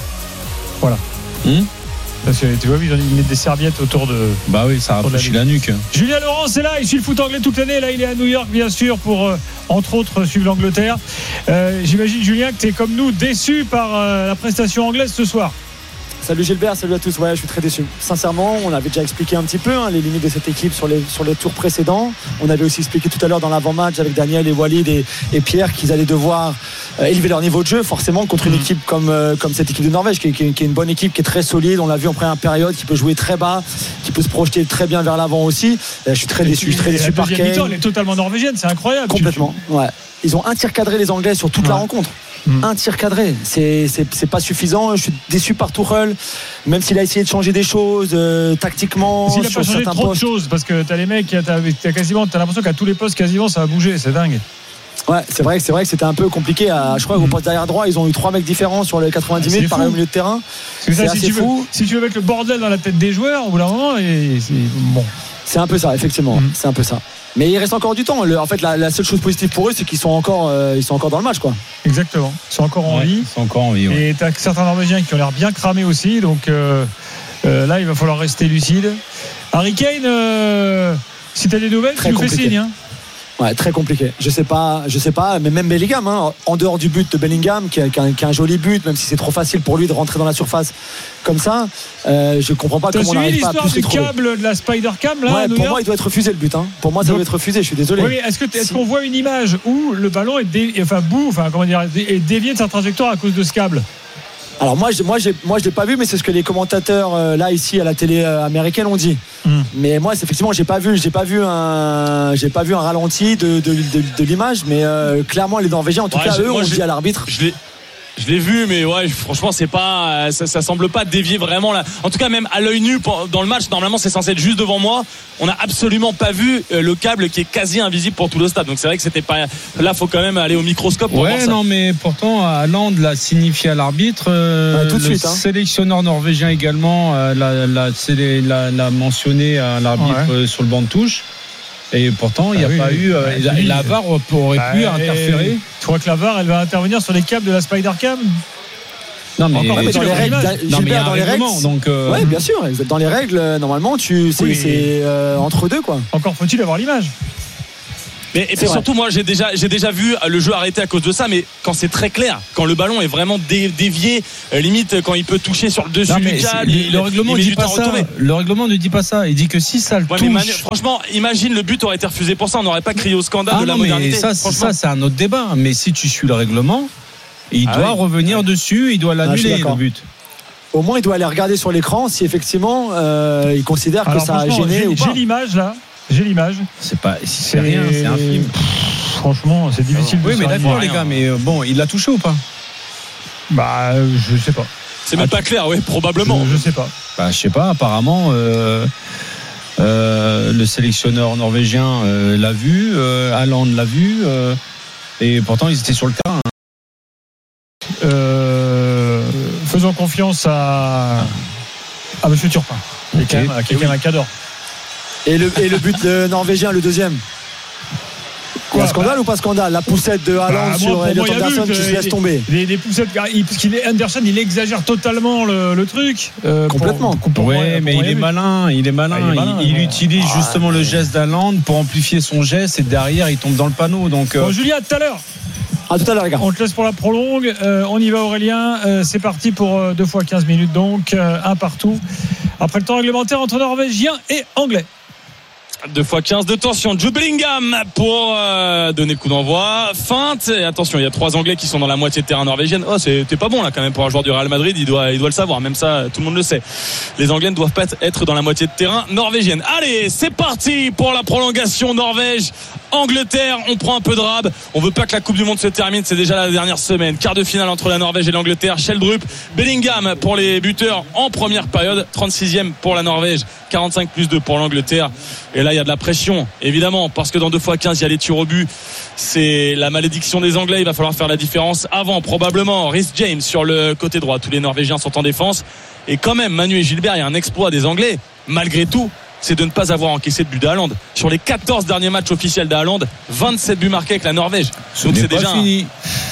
voilà. mmh. Parce que tu vois, ils mettent des serviettes autour de. Bah oui, ça rafraîchit la nuque. Julien Laurence est là, il suit le foot anglais toute l'année. Là, il est à New York, bien sûr, pour euh, entre autres suivre l'Angleterre. Euh, j'imagine, Julien, que tu es comme nous déçu par euh, la prestation anglaise ce soir. Salut Gilbert, salut à tous. Ouais, je suis très déçu. Sincèrement, on avait déjà expliqué un petit peu hein, les limites de cette équipe sur les, sur les tours précédents. On avait aussi expliqué tout à l'heure dans l'avant-match avec Daniel et Walid et, et Pierre qu'ils allaient devoir euh, élever leur niveau de jeu forcément contre une équipe comme, euh, comme cette équipe de Norvège qui, qui, qui est une bonne équipe, qui est très solide. On l'a vu en première période, qui peut jouer très bas, qui peut se projeter très bien vers l'avant aussi. Euh, je suis très déçu, je suis très déçu par Kane. Elle est totalement norvégienne, c'est incroyable. Complètement, ouais. Ils ont un tir cadré les Anglais sur toute ouais. la rencontre. Mmh. Un tir cadré, c'est, c'est, c'est pas suffisant. Je suis déçu par Tuchel, même s'il a essayé de changer des choses euh, tactiquement. S'il a pas changé trop postes. de choses, parce que t'as les mecs, t'as, t'as quasiment, t'as l'impression qu'à tous les postes quasiment ça a bougé, c'est dingue. Ouais, c'est vrai, c'est vrai que c'était un peu compliqué. À, je crois qu'au poste derrière droit, ils ont eu trois mecs différents sur les quatre-vingt-dix minutes, pareil au milieu de terrain. C'est, c'est ça, assez si, tu fou. Veux, si tu veux mettre le bordel dans la tête des joueurs, au bout d'un moment, et c'est bon. C'est un peu ça, effectivement. Mmh. C'est un peu ça. Mais il reste encore du temps. Le, en fait, la, la seule chose positive pour eux, c'est qu'ils sont encore, euh, ils sont encore dans le match, quoi. Exactement. Ils sont encore en ouais, vie. Ils sont encore en vie. Ouais. Et t'as certains Norvégiens qui ont l'air bien cramés aussi. Donc euh, euh, là, il va falloir rester lucide. Harry Kane, euh, si t'as des nouvelles, tu nous fais signe. Hein. Ouais, très compliqué. Je sais pas, je sais pas, mais même Bellingham, hein, en dehors du but de Bellingham, qui a, qui, a, qui a un joli but, même si c'est trop facile pour lui de rentrer dans la surface comme ça, euh, je comprends pas T'as comment on n'arrive pas à plus du câble de la Spider Cam là. Ouais, pour moi, il doit être refusé le but. Hein. Pour moi, ça Donc, doit être refusé. Je suis désolé. Oui, est-ce que est-ce si. qu'on voit une image où le ballon est dé, enfin bout, enfin comment dire, est dévié de sa trajectoire à cause de ce câble? Alors moi, je, moi, j'ai, moi, je l'ai pas vu, mais c'est ce que les commentateurs euh, là ici à la télé euh, américaine ont dit. Mm. Mais moi, c'est, effectivement, j'ai pas vu, j'ai pas vu un, j'ai pas vu un ralenti de, de, de, de l'image, mais euh, clairement, les Norvégiens, en tout ouais, cas, eux, ont dit à l'arbitre. Je l'ai... Je l'ai vu, mais ouais, franchement, c'est pas, ça, ça semble pas dévier vraiment là. En tout cas, même à l'œil nu dans le match, normalement, c'est censé être juste devant moi. On n'a absolument pas vu le câble qui est quasi invisible pour tout le stade. Donc c'est vrai que c'était pas. Là, faut quand même aller au microscope pour ouais, voir ça. non, mais pourtant, Haaland l'a signifié à l'arbitre. Euh, ouais, tout de le suite, hein. sélectionneur norvégien également euh, l'a, l'a, l'a, l'a mentionné à l'arbitre ouais. euh, sur le banc de touche. Et pourtant, il n'y a ah oui, pas oui. eu. Euh, bah, la, la V A R aurait bah, pu interférer. Tu crois que la V A R, elle va intervenir sur les câbles de la Spider-Cam ? Non, mais, Encore, mais dans les règles, non, mais dans les règles, donc. Euh... Ouais, bien sûr. Dans les règles, normalement, tu, c'est, oui. c'est euh, entre deux, quoi. Encore faut-il avoir l'image. Mais et puis surtout, moi, j'ai déjà, j'ai déjà vu le jeu arrêté à cause de ça. Mais quand c'est très clair, quand le ballon est vraiment dé, dévié, limite quand il peut toucher sur le dessus non, du câble, le, le règlement ne dit pas ça. Le règlement ne dit pas ça. Il dit que si ça le ouais, touche. Mais manu- franchement, imagine le but aurait été refusé pour ça, on n'aurait pas crié au scandale ah, de la non, modernité. Ça, ça, c'est un autre débat. Mais si tu suis le règlement, il ah, doit oui. revenir ouais. dessus, il doit l'annuler ah, le but. Au moins, il doit aller regarder sur l'écran si effectivement euh, il considère Alors, que ça a gêné j'ai, ou pas. J'ai l'image là. J'ai l'image. C'est pas, c'est, c'est rien, c'est un film. Pff, franchement, c'est difficile. Oui, de mais d'accord, les gars, mais euh, bon, il l'a touché ou pas ? Bah, euh, je sais pas. C'est même ah, pas clair, oui, probablement. Je, je sais pas. Bah, je sais pas. Apparemment, euh, euh, le sélectionneur norvégien euh, l'a vu, euh, Haaland l'a vu, euh, et pourtant ils étaient sur le terrain. Euh, faisons confiance à à Monsieur Turpin, okay. quelqu'un, à quelqu'un oui. qui adore. Et le, et le but de norvégien, le deuxième. Quoi, scandale bah, ou pas scandale ? La poussette de Haaland bah, sur Elliot Anderson qui se laisse tomber. Des, des poussettes, il, parce qu'il est, Anderson, il exagère totalement le, le truc. Euh, Complètement. Pour, pour, ouais, pour mais il est, malin, il est malin. Ah, il est malin. Il, il ouais. utilise ah, justement ouais. le geste d'Haaland pour amplifier son geste et derrière il tombe dans le panneau. Donc, bon, euh... Julia, tout à l'heure. À tout à l'heure, les gars. On te laisse pour la prolongue. Euh, on y va, Aurélien. Euh, c'est parti pour euh, deux fois quinze minutes, donc euh, un partout. Après le temps réglementaire entre Norvégiens et Anglais. deux fois quinze de tension. Jude Bellingham pour euh, donner le coup d'envoi. Feinte. Et attention, il y a trois Anglais qui sont dans la moitié de terrain norvégienne. Oh, c'était pas bon là quand même pour un joueur du Real Madrid. Il doit, il doit le savoir. Même ça, tout le monde le sait. Les Anglais ne doivent pas être dans la moitié de terrain norvégienne. Allez, c'est parti pour la prolongation. Norvège, Angleterre. On prend un peu de rab. On veut pas que la Coupe du Monde se termine. C'est déjà la dernière semaine. Quart de finale entre la Norvège et l'Angleterre. Sheldrup, Bellingham pour les buteurs en première période. trente-sixième pour la Norvège. quarante-cinq plus deux pour l'Angleterre. Et là, il y a de la pression, évidemment, parce que dans deux fois quinze, il y a les tirs au but. C'est la malédiction des Anglais. Il va falloir faire la différence avant, probablement. Reece James sur le côté droit. Tous les Norvégiens sont en défense. Et quand même, Manu et Gilbert, il y a un exploit des Anglais, malgré tout, c'est de ne pas avoir encaissé de but d'Haaland. Sur les quatorze derniers matchs officiels d'Haaland, vingt-sept buts marqués avec la Norvège. Ce Donc c'est déjà fini.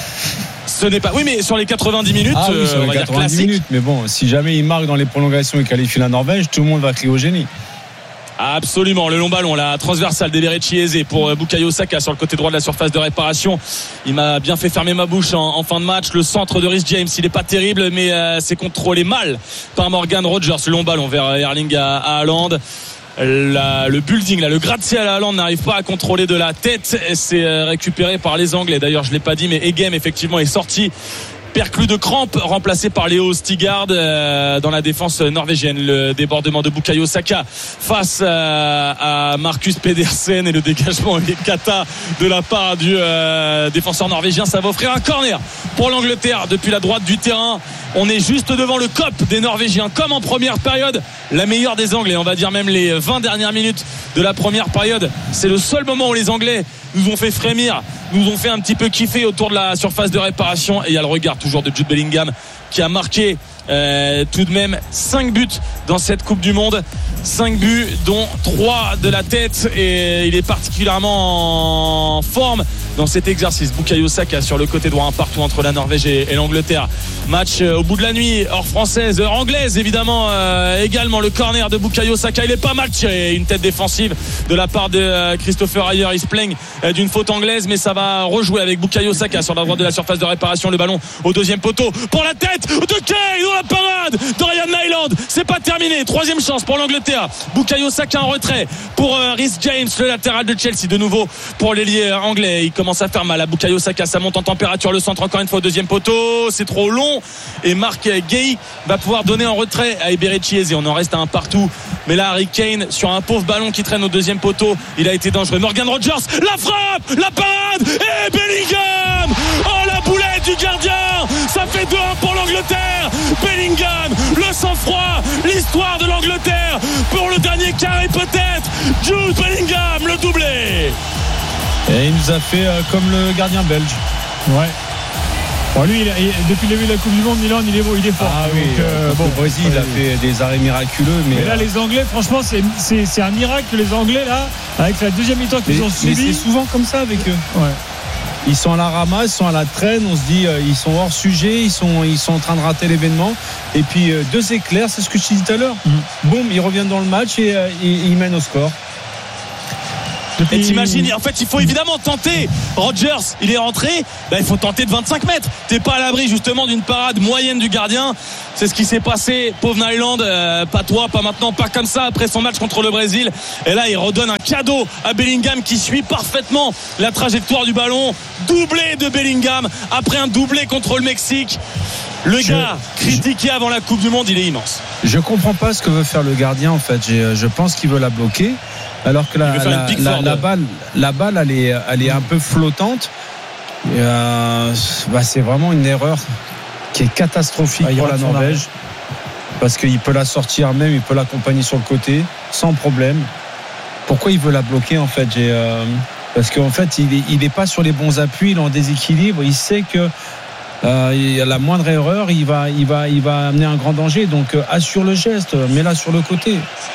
Ce n'est pas. Oui, mais sur les quatre-vingt-dix minutes, ah oui, sur les on va quatre-vingt-dix dire minutes. Mais bon, si jamais il marque dans les prolongations et qualifie la Norvège, tout le monde va crier au génie. Absolument, le long ballon, la transversale d'Eberechi Eze pour Bukayo Saka sur le côté droit de la surface de réparation. Il m'a bien fait fermer ma bouche en, en fin de match. Le centre de Reece James, il est pas terrible, mais euh, c'est contrôlé mal par Morgan Rogers. Le long ballon vers Erling à, à Haaland. La, le building, là, le gratte-ciel à Haaland n'arrive pas à contrôler de la tête. C'est euh, récupéré par les Anglais. D'ailleurs, je l'ai pas dit, mais Egem effectivement est sorti. Perclus de crampe, remplacé par Léo Stigard euh, dans la défense norvégienne. Le débordement de Bukayo Saka face euh, à Marcus Pedersen et le dégagement et kata de la part du euh, défenseur norvégien. Ça va offrir un corner pour l'Angleterre depuis la droite du terrain. On est juste devant le C O P des Norvégiens, comme en première période. La meilleure des Anglais, on va dire même les vingt dernières minutes de la première période. C'est le seul moment où les Anglais nous ont fait frémir, nous ont fait un petit peu kiffer autour de la surface de réparation. Et il y a le regard toujours de Jude Bellingham qui a marqué euh, tout de même cinq buts dans cette Coupe du Monde. cinq buts dont trois de la tête, et il est particulièrement en forme dans cet exercice. Bukayo Saka sur le côté droit, un partout entre la Norvège et, et l'Angleterre. Match euh, au bout de la nuit, heure française, heure anglaise évidemment euh, également. Le corner de Bukayo Saka, il est pas mal tiré, une tête défensive de la part de euh, Christopher Ayer. Il se plaigne euh, d'une faute anglaise, mais ça va rejouer avec Bukayo Saka sur la droite de la surface de réparation. Le ballon au deuxième poteau pour la tête de Kane, dans la parade de Ryan Nyland. C'est pas terminé, troisième chance pour l'Angleterre. Bukayo Saka en retrait pour euh, Reece James, le latéral de Chelsea, de nouveau pour l'ailier anglais. Il commence commence à faire mal à Bukayo Saka. Ça monte en température, le centre encore une fois au deuxième poteau, c'est trop long et Marc Guéhi va pouvoir donner en retrait à Eberechi Eze. On en reste à un partout, mais là Harry Kane sur un pauvre ballon qui traîne au deuxième poteau, il a été dangereux. Morgan Rogers, la frappe, la parade et Bellingham, oh la boulette du gardien, ça fait deux un pour l'Angleterre. Bellingham, le sang-froid, l'histoire de l'Angleterre pour le dernier carré peut-être. Jude Bellingham, le doublé. Et il nous a fait euh, comme le gardien belge. Ouais. Bon, lui, il a, il, depuis le début de la Coupe du Monde, Milan, il est, il est fort. Ah donc, oui, euh, bon, bon, le Brésil ouais, a fait des arrêts miraculeux. Mais, mais là, euh, les Anglais, franchement, c'est, c'est, c'est un miracle que les Anglais, là, avec la deuxième mi-temps qu'ils mais, ont mais subi. c'est souvent comme ça avec eux. Ouais. Ils sont à la ramasse, ils sont à la traîne. On se dit, euh, ils sont hors sujet, ils sont, ils sont en train de rater l'événement. Et puis, euh, deux éclairs, c'est ce que je te disais tout à l'heure. Mm. Boum, ils reviennent dans le match et euh, ils, ils mènent au score. Et t'imagines, en fait il faut évidemment tenter. Rogers il est rentré, bah, il faut tenter de vingt-cinq mètres. T'es pas à l'abri justement d'une parade moyenne du gardien. C'est ce qui s'est passé, pauvre Nyland, euh, pas toi, pas maintenant, pas comme ça après son match contre le Brésil. Et là il redonne un cadeau à Bellingham qui suit parfaitement la trajectoire du ballon. Doublé de Bellingham après un doublé contre le Mexique. Le je, gars critiqué je, avant la Coupe du Monde, il est immense. Je comprends pas ce que veut faire le gardien en fait. J'ai, je pense qu'il veut la bloquer. Alors que la, la, la, la balle, la balle elle est, elle est un peu flottante. Et euh, bah c'est vraiment une erreur qui est catastrophique ah, pour la Norvège. Parce qu'il peut la sortir même, il peut l'accompagner sur le côté sans problème. Pourquoi il veut la bloquer en fait j'ai, euh, Parce qu'en fait il est, il est pas sur les bons appuis, il est en déséquilibre. Il sait que euh, il y a la moindre erreur, il va, il va, il va amener un grand danger. Donc euh, assure le geste, mets-la sur le côté.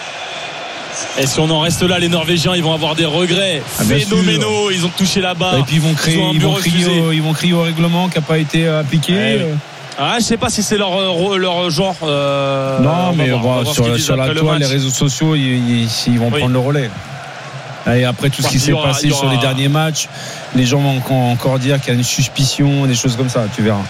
Et si on en reste là, les Norvégiens, ils vont avoir des regrets ah, phénoménaux. Ils ont touché la barre. Et puis ils vont crier, ils, ils, vont crier au, ils vont crier au règlement qui n'a pas été appliqué. Ouais, ouais. Ah, je sais pas si c'est leur, leur genre. Euh, non, mais voir, voir sur, sur la toile, les réseaux sociaux, ils, ils, ils vont oui. prendre le relais. Et après tout ce qui s'est aura, passé aura... sur les derniers matchs, les gens vont encore dire qu'il y a une suspicion, des choses comme ça. Tu verras.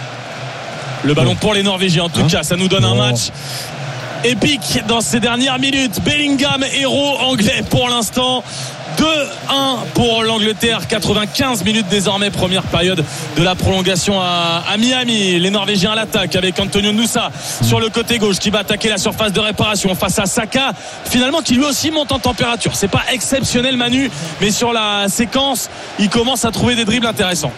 Le ballon pour les Norvégiens. En tout hein cas, ça nous donne oh. un match épique dans ces dernières minutes. Bellingham, héros anglais pour l'instant. deux un pour l'Angleterre. quatre-vingt-quinze minutes désormais, première période de la prolongation à, à Miami. Les Norvégiens à l'attaque avec Antonio Nusa sur le côté gauche qui va attaquer la surface de réparation face à Saka, finalement qui lui aussi monte en température. C'est pas exceptionnel Manu, mais sur la séquence il commence à trouver des dribbles intéressants.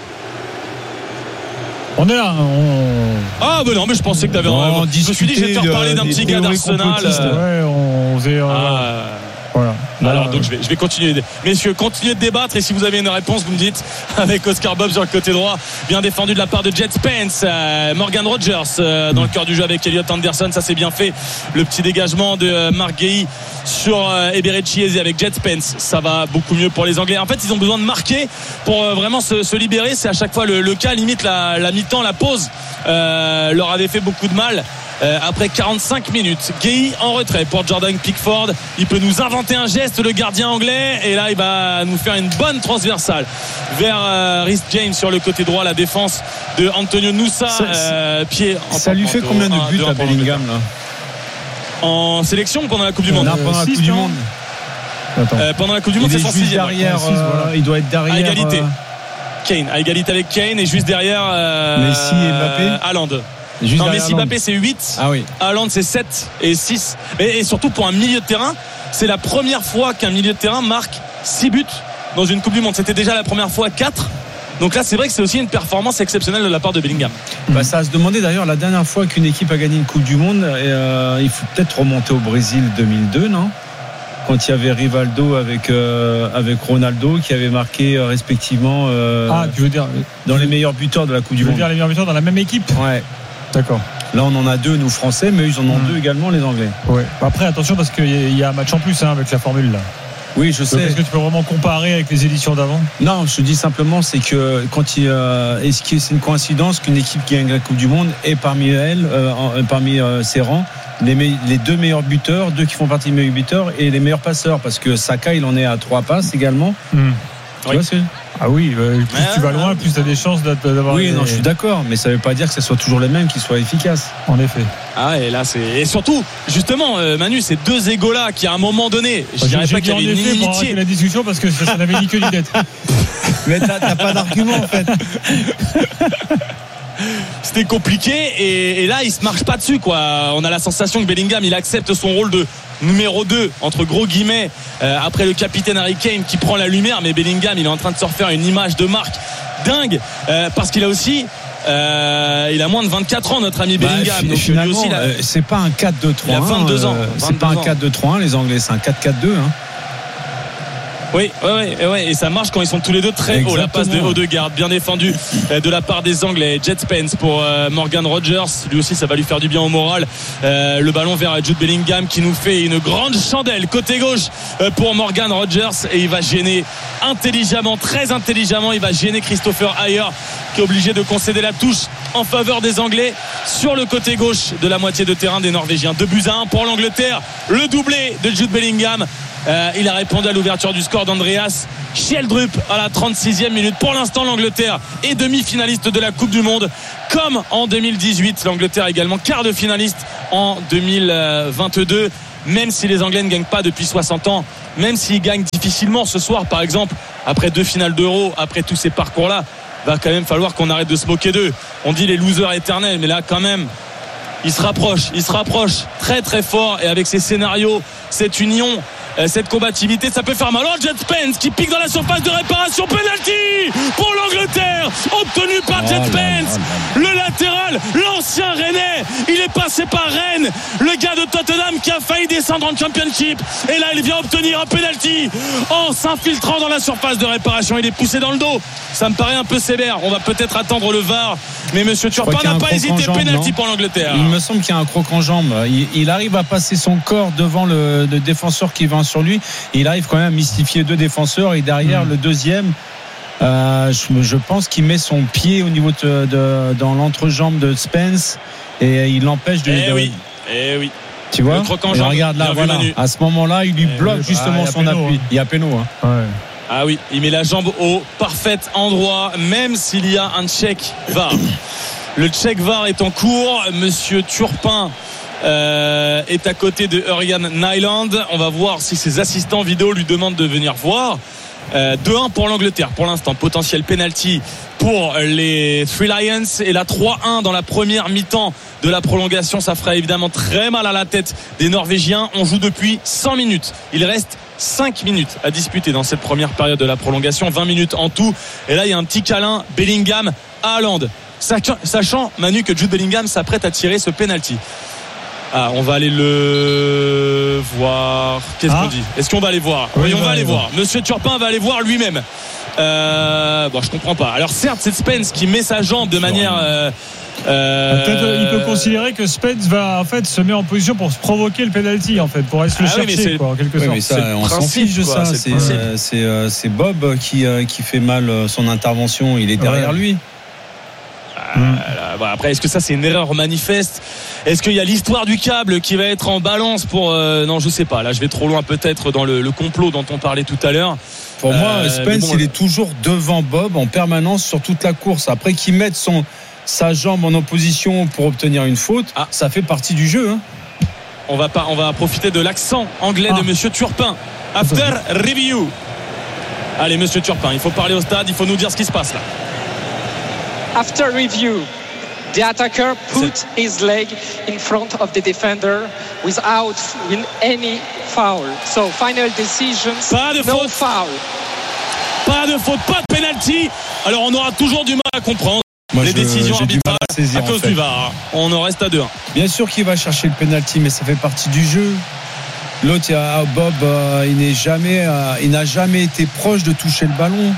On est là. On... Ah ben non, mais je pensais que t'avais. Non, je me suis dit, je vais te reparler d'un petit gars d'Arsenal. Ouais, on faisait. Ah. Voilà. Alors donc je vais, je vais continuer. Messieurs, continuez de débattre et si vous avez une réponse, vous me dites avec Oscar Bob sur le côté droit, bien défendu de la part de Jet Spence, euh, Morgan Rogers euh, dans le cœur du jeu avec Elliot Anderson, ça c'est bien fait. Le petit dégagement de euh, Marc Guéhi sur euh, Eberechi Eze avec Jet Spence, ça va beaucoup mieux pour les Anglais. En fait, ils ont besoin de marquer pour euh, vraiment se, se libérer. C'est à chaque fois le, le cas. Limite la, la mi-temps, la pause euh, leur avait fait beaucoup de mal. Euh, après quarante-cinq minutes, Guéhi en retrait pour Jordan Pickford. Il peut nous inventer un geste, le gardien anglais, et là il va nous faire une bonne transversale vers euh, Reece James sur le côté droit. La défense de Antonio Nusa, ça, euh, pied en ça lui fait combien de buts à Bellingham là en sélection pendant la Coupe du Monde? Non, pendant la Coupe du Monde. Euh, pendant la Coupe du Monde, c'est son sixième. Derrière, ouais, euh, voilà. Il doit être derrière. À égalité. Euh... Kane, à égalité avec Kane, et juste derrière euh, Messi et Mbappé. Haaland. Juste non, Messi, Mbappé c'est huit. Ah oui. Haaland c'est sept et six. Et, et surtout pour un milieu de terrain, c'est la première fois qu'un milieu de terrain marque six buts dans une Coupe du Monde. C'était déjà la première fois quatre. Donc là, c'est vrai que c'est aussi une performance exceptionnelle de la part de Bellingham. Bah, ça a se demander d'ailleurs la dernière fois qu'une équipe a gagné une Coupe du Monde. Et, euh, il faut peut-être remonter au Brésil deux mille deux, non? Quand il y avait Rivaldo avec euh, avec Ronaldo qui avait marqué euh, respectivement. Euh, ah, tu veux dire dans les meilleurs buteurs de la Coupe du Monde. Tu veux dire les meilleurs buteurs dans la même équipe? Ouais. D'accord. Là, on en a deux, nous Français, mais ils en ont mmh. deux également, les Anglais. Ouais. Après, attention, parce qu'il y a un match en plus hein, avec la formule là. Oui, je sais. Donc, est-ce que tu peux vraiment comparer avec les éditions d'avant? Non, je te dis simplement, c'est que quand il, euh, est-ce que c'est une coïncidence qu'une équipe qui gagne la Coupe du Monde est parmi elles, euh, parmi euh, ses rangs, les, me- les deux meilleurs buteurs, deux qui font partie des meilleurs buteurs et les meilleurs passeurs, parce que Saka, il en est à trois passes également. Mmh. Tu oui. vois, c'est... Ah oui, euh, plus ah, tu vas loin, plus tu as des chances d'avoir. Oui, des... non, je suis d'accord, mais ça ne veut pas dire que ce soit toujours les mêmes qui soient efficaces. En effet. Ah, et là, c'est. Et surtout, justement, euh, Manu, ces deux égos-là qui, à un moment donné, je bah, dirais j'ai pas qu'il y avait une inimitié. inimitié. La discussion parce que ça, ça n'avait ni queue ni tête. Mais t'as, t'as pas d'argument en fait. C'était compliqué et, et là il se marche pas dessus quoi. On a la sensation que Bellingham il accepte son rôle de numéro deux entre gros guillemets euh, après le capitaine Harry Kane qui prend la lumière, mais Bellingham il est en train de se refaire une image de marque dingue euh, parce qu'il a aussi euh, il a moins de vingt-quatre ans notre ami bah, Bellingham, donc lui aussi il a, euh, c'est pas un quatre deux trois un, il a vingt-deux ans, euh, vingt-deux c'est pas un ans. quatre deux trois un les Anglais, c'est un quatre quatre deux hein. Oui, ouais, ouais, ouais, et ça marche quand ils sont tous les deux très hauts. La passe de Odegaard, bien défendue de la part des Anglais. Jet Spence pour euh, Morgan Rogers. Lui aussi, ça va lui faire du bien au moral. Euh, le ballon vers Jude Bellingham qui nous fait une grande chandelle côté gauche euh, pour Morgan Rogers et il va gêner intelligemment, très intelligemment. Il va gêner Christopher Ayer qui est obligé de concéder la touche en faveur des Anglais sur le côté gauche de la moitié de terrain des Norvégiens. deux buts à un pour l'Angleterre. Le doublé de Jude Bellingham. Euh, il a répondu à l'ouverture du score d'Andreas Schjeldrup à la trente-sixième minute. Pour l'instant, l'Angleterre est demi-finaliste de la Coupe du Monde comme en deux mille dix-huit. L'Angleterre également quart de finaliste en deux mille vingt-deux. Même si les Anglais ne gagnent pas depuis soixante ans, même s'ils gagnent difficilement ce soir par exemple, après deux finales d'Euro, après tous ces parcours-là, va quand même falloir qu'on arrête de se moquer d'eux. On dit les losers éternels, mais là quand même ils se rapprochent, ils se rapprochent très très fort et avec ces scénarios, cette union, cette combativité, ça peut faire mal. Oh, Jet Spence qui pique dans la surface de réparation, penalty pour l'Angleterre obtenu par Jet Spence, le latéral, l'ancien Rennais, il est passé par Rennes, le gars de Tottenham qui a failli descendre en Championship et là il vient obtenir un penalty en s'infiltrant dans la surface de réparation. Il est poussé dans le dos, ça me paraît un peu sévère. On va peut-être attendre le V A R, mais monsieur Turpin n'a pas hésité. Penalty pour l'Angleterre. Il me semble qu'il y a un croc en jambe. Il, il arrive à passer son corps devant le, le défenseur qui va sur lui et il arrive quand même à mystifier deux défenseurs et derrière mmh. le deuxième euh, je, je pense qu'il met son pied au niveau de, de, dans l'entrejambe de Spence et il l'empêche de, eh de... oui eh oui tu vois, et regarde là, voilà. À ce moment-là, il lui eh bloque oui, justement ah, son péno, appui. Hein. Il y a péno. Hein. Ouais. Ah oui, il met la jambe au parfait endroit, même s'il y a un check V A R. Le check V A R est en cours. Monsieur Turpin euh, est à côté de Ørjan Nyland. On va voir si ses assistants vidéo lui demandent de venir voir. Euh, deux un pour l'Angleterre pour l'instant, potentiel penalty pour les Three Lions et la trois un dans la première mi-temps de la prolongation. Ça fera évidemment très mal à la tête des Norvégiens. On joue depuis cent minutes, il reste cinq minutes à disputer dans cette première période de la prolongation, vingt minutes en tout et là il y a un petit câlin Bellingham à Haaland, sachant Manu que Jude Bellingham s'apprête à tirer ce penalty. Ah, on va aller le voir. Qu'est-ce ah. qu'on dit ? Est-ce qu'on va aller voir ? Oui, oui on va aller voir. voir. Monsieur Turpin va aller voir lui-même. Euh, bon, je comprends pas. Alors certes, c'est Spence qui met sa jambe de manière. Euh, euh, Peut-être il peut considérer que Spence va en fait se met en position pour se provoquer le penalty en fait, pour aller se le ah chercher oui, quoi, en quelque oui, sorte. Mais ça, c'est on s'en fiche de ça. C'est, c'est, euh, c'est, euh, c'est Bob qui euh, qui fait mal son intervention. Il est derrière ouais. lui. Mmh. Après, est-ce que ça c'est une erreur manifeste ? Est-ce qu'il y a l'histoire du câble qui va être en balance pour euh, non, je sais pas. Là, je vais trop loin peut-être dans le, le complot dont on parlait tout à l'heure. Pour euh, moi, Spence, bon, il est toujours devant Bob en permanence sur toute la course. Après qu'il mette son sa jambe en opposition pour obtenir une faute, ah. ça fait partie du jeu. Hein. On va pas, on va profiter de l'accent anglais ah. de Monsieur Turpin. After review. Allez, Monsieur Turpin, il faut parler au stade, il faut nous dire ce qui se passe là. After review, the attacker put his leg in front of the defender without any foul. So final decision, pas de no faute. foul. Pas de faute, pas de penalty. Alors on aura toujours du mal à comprendre Moi, les je, décisions arbitrales à, saisir, à cause en fait. du V A R. On en reste à deux un. Bien sûr qu'il va chercher le penalty, mais ça fait partie du jeu. L'autre, il y a Bob, euh, il n'est jamais, euh, il n'a jamais été proche de toucher le ballon.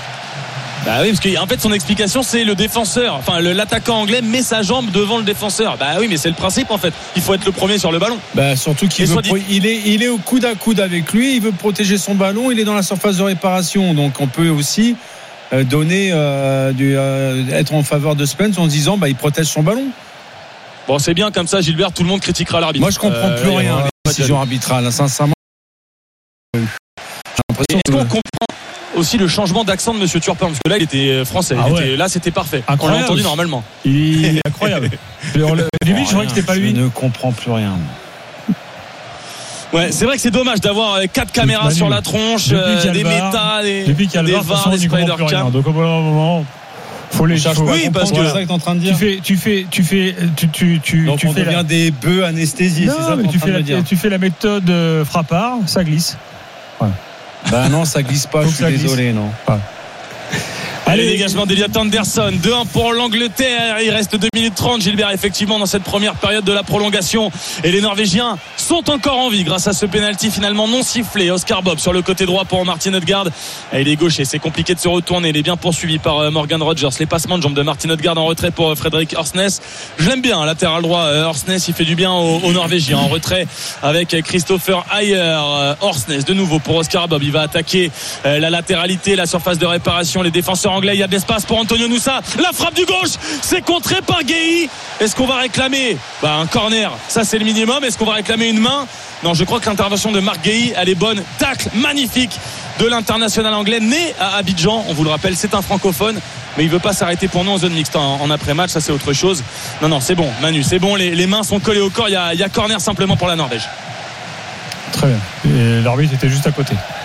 Bah oui, parce qu'en fait son explication c'est le défenseur, enfin le, l'attaquant anglais met sa jambe devant le défenseur. Bah oui, mais c'est le principe en fait. Il faut être le premier sur le ballon. Bah surtout qu'il veut, pro- il est il est au coude à coude avec lui, il veut protéger son ballon, il est dans la surface de réparation. Donc on peut aussi euh, donner euh, du, euh, être en faveur de Spence en disant bah il protège son ballon. Bon, c'est bien comme ça Gilbert, tout le monde critiquera l'arbitre. Moi je comprends euh, plus rien les décisions arbitrales, sincèrement. J'ai l'impression Est-ce que... qu'on comprend aussi le changement d'accent de Monsieur Turpin, parce que là il était français, ah il ouais. était, là c'était parfait. Incroyable. On l'a entendu normalement. Il est incroyable. Au début je croyais que c'était pas lui. Je ne comprends plus rien. Ouais, c'est vrai que c'est dommage d'avoir quatre caméras Manu, sur la tronche, depuis des méta, des, depuis qu'il y a le des V A R, de toute V A R, façon, des on n'y comprend Spider plus rien. Cam. Donc au bout d'un moment, faut les cherche faut- pas à Oui, parce comprendre, que- c'est ça que t'es en train de dire. tu fais, tu fais, tu fais, tu, tu, tu, Donc tu on fais devient la... des bœufs anesthésiés, c'est Non, ça que mais t'es en tu train fais, de me la, dire. tu fais la méthode euh, frappard, ça glisse. Bah non, ça glisse pas, Faut je que suis ça glisse. désolé, non. Allez, dégagement d'Eliot Anderson, deux un pour l'Angleterre. Il reste deux minutes trente, Gilbert, effectivement, dans cette première période de la prolongation. Et les Norvégiens sont encore en vie grâce à ce pénalty finalement non sifflé. Oscar Bob sur le côté droit pour Martin Odegaard. Et il est gaucher, c'est compliqué de se retourner. Il est bien poursuivi par Morgan Rogers. Les passements de jambes de Martin Odegaard en retrait pour Frédéric Orsnes. Je l'aime bien, latéral droit. Orsnes, il fait du bien aux, aux Norvégiens. En retrait avec Christopher Ayer. Orsnes, de nouveau pour Oscar Bob. Il va attaquer la latéralité, la surface de réparation. Les défenseurs anglais, il y a de l'espace pour Antonio Nusa. La frappe du gauche, c'est contré par Guéhi. Est-ce qu'on va réclamer bah, un corner? Ça, c'est le minimum. Est-ce qu'on va réclamer une main? Non, je crois que l'intervention de Marc Guéhi, elle est bonne. Tacle magnifique de l'international anglais, né à Abidjan. On vous le rappelle, c'est un francophone, mais il veut pas s'arrêter pour nous en zone mixte en, en après-match. Ça, c'est autre chose. Non, non, c'est bon, Manu, c'est bon. Les, les mains sont collées au corps. Il y a, il y a corner simplement pour la Norvège. Très bien. Et l'arbitre était juste à côté.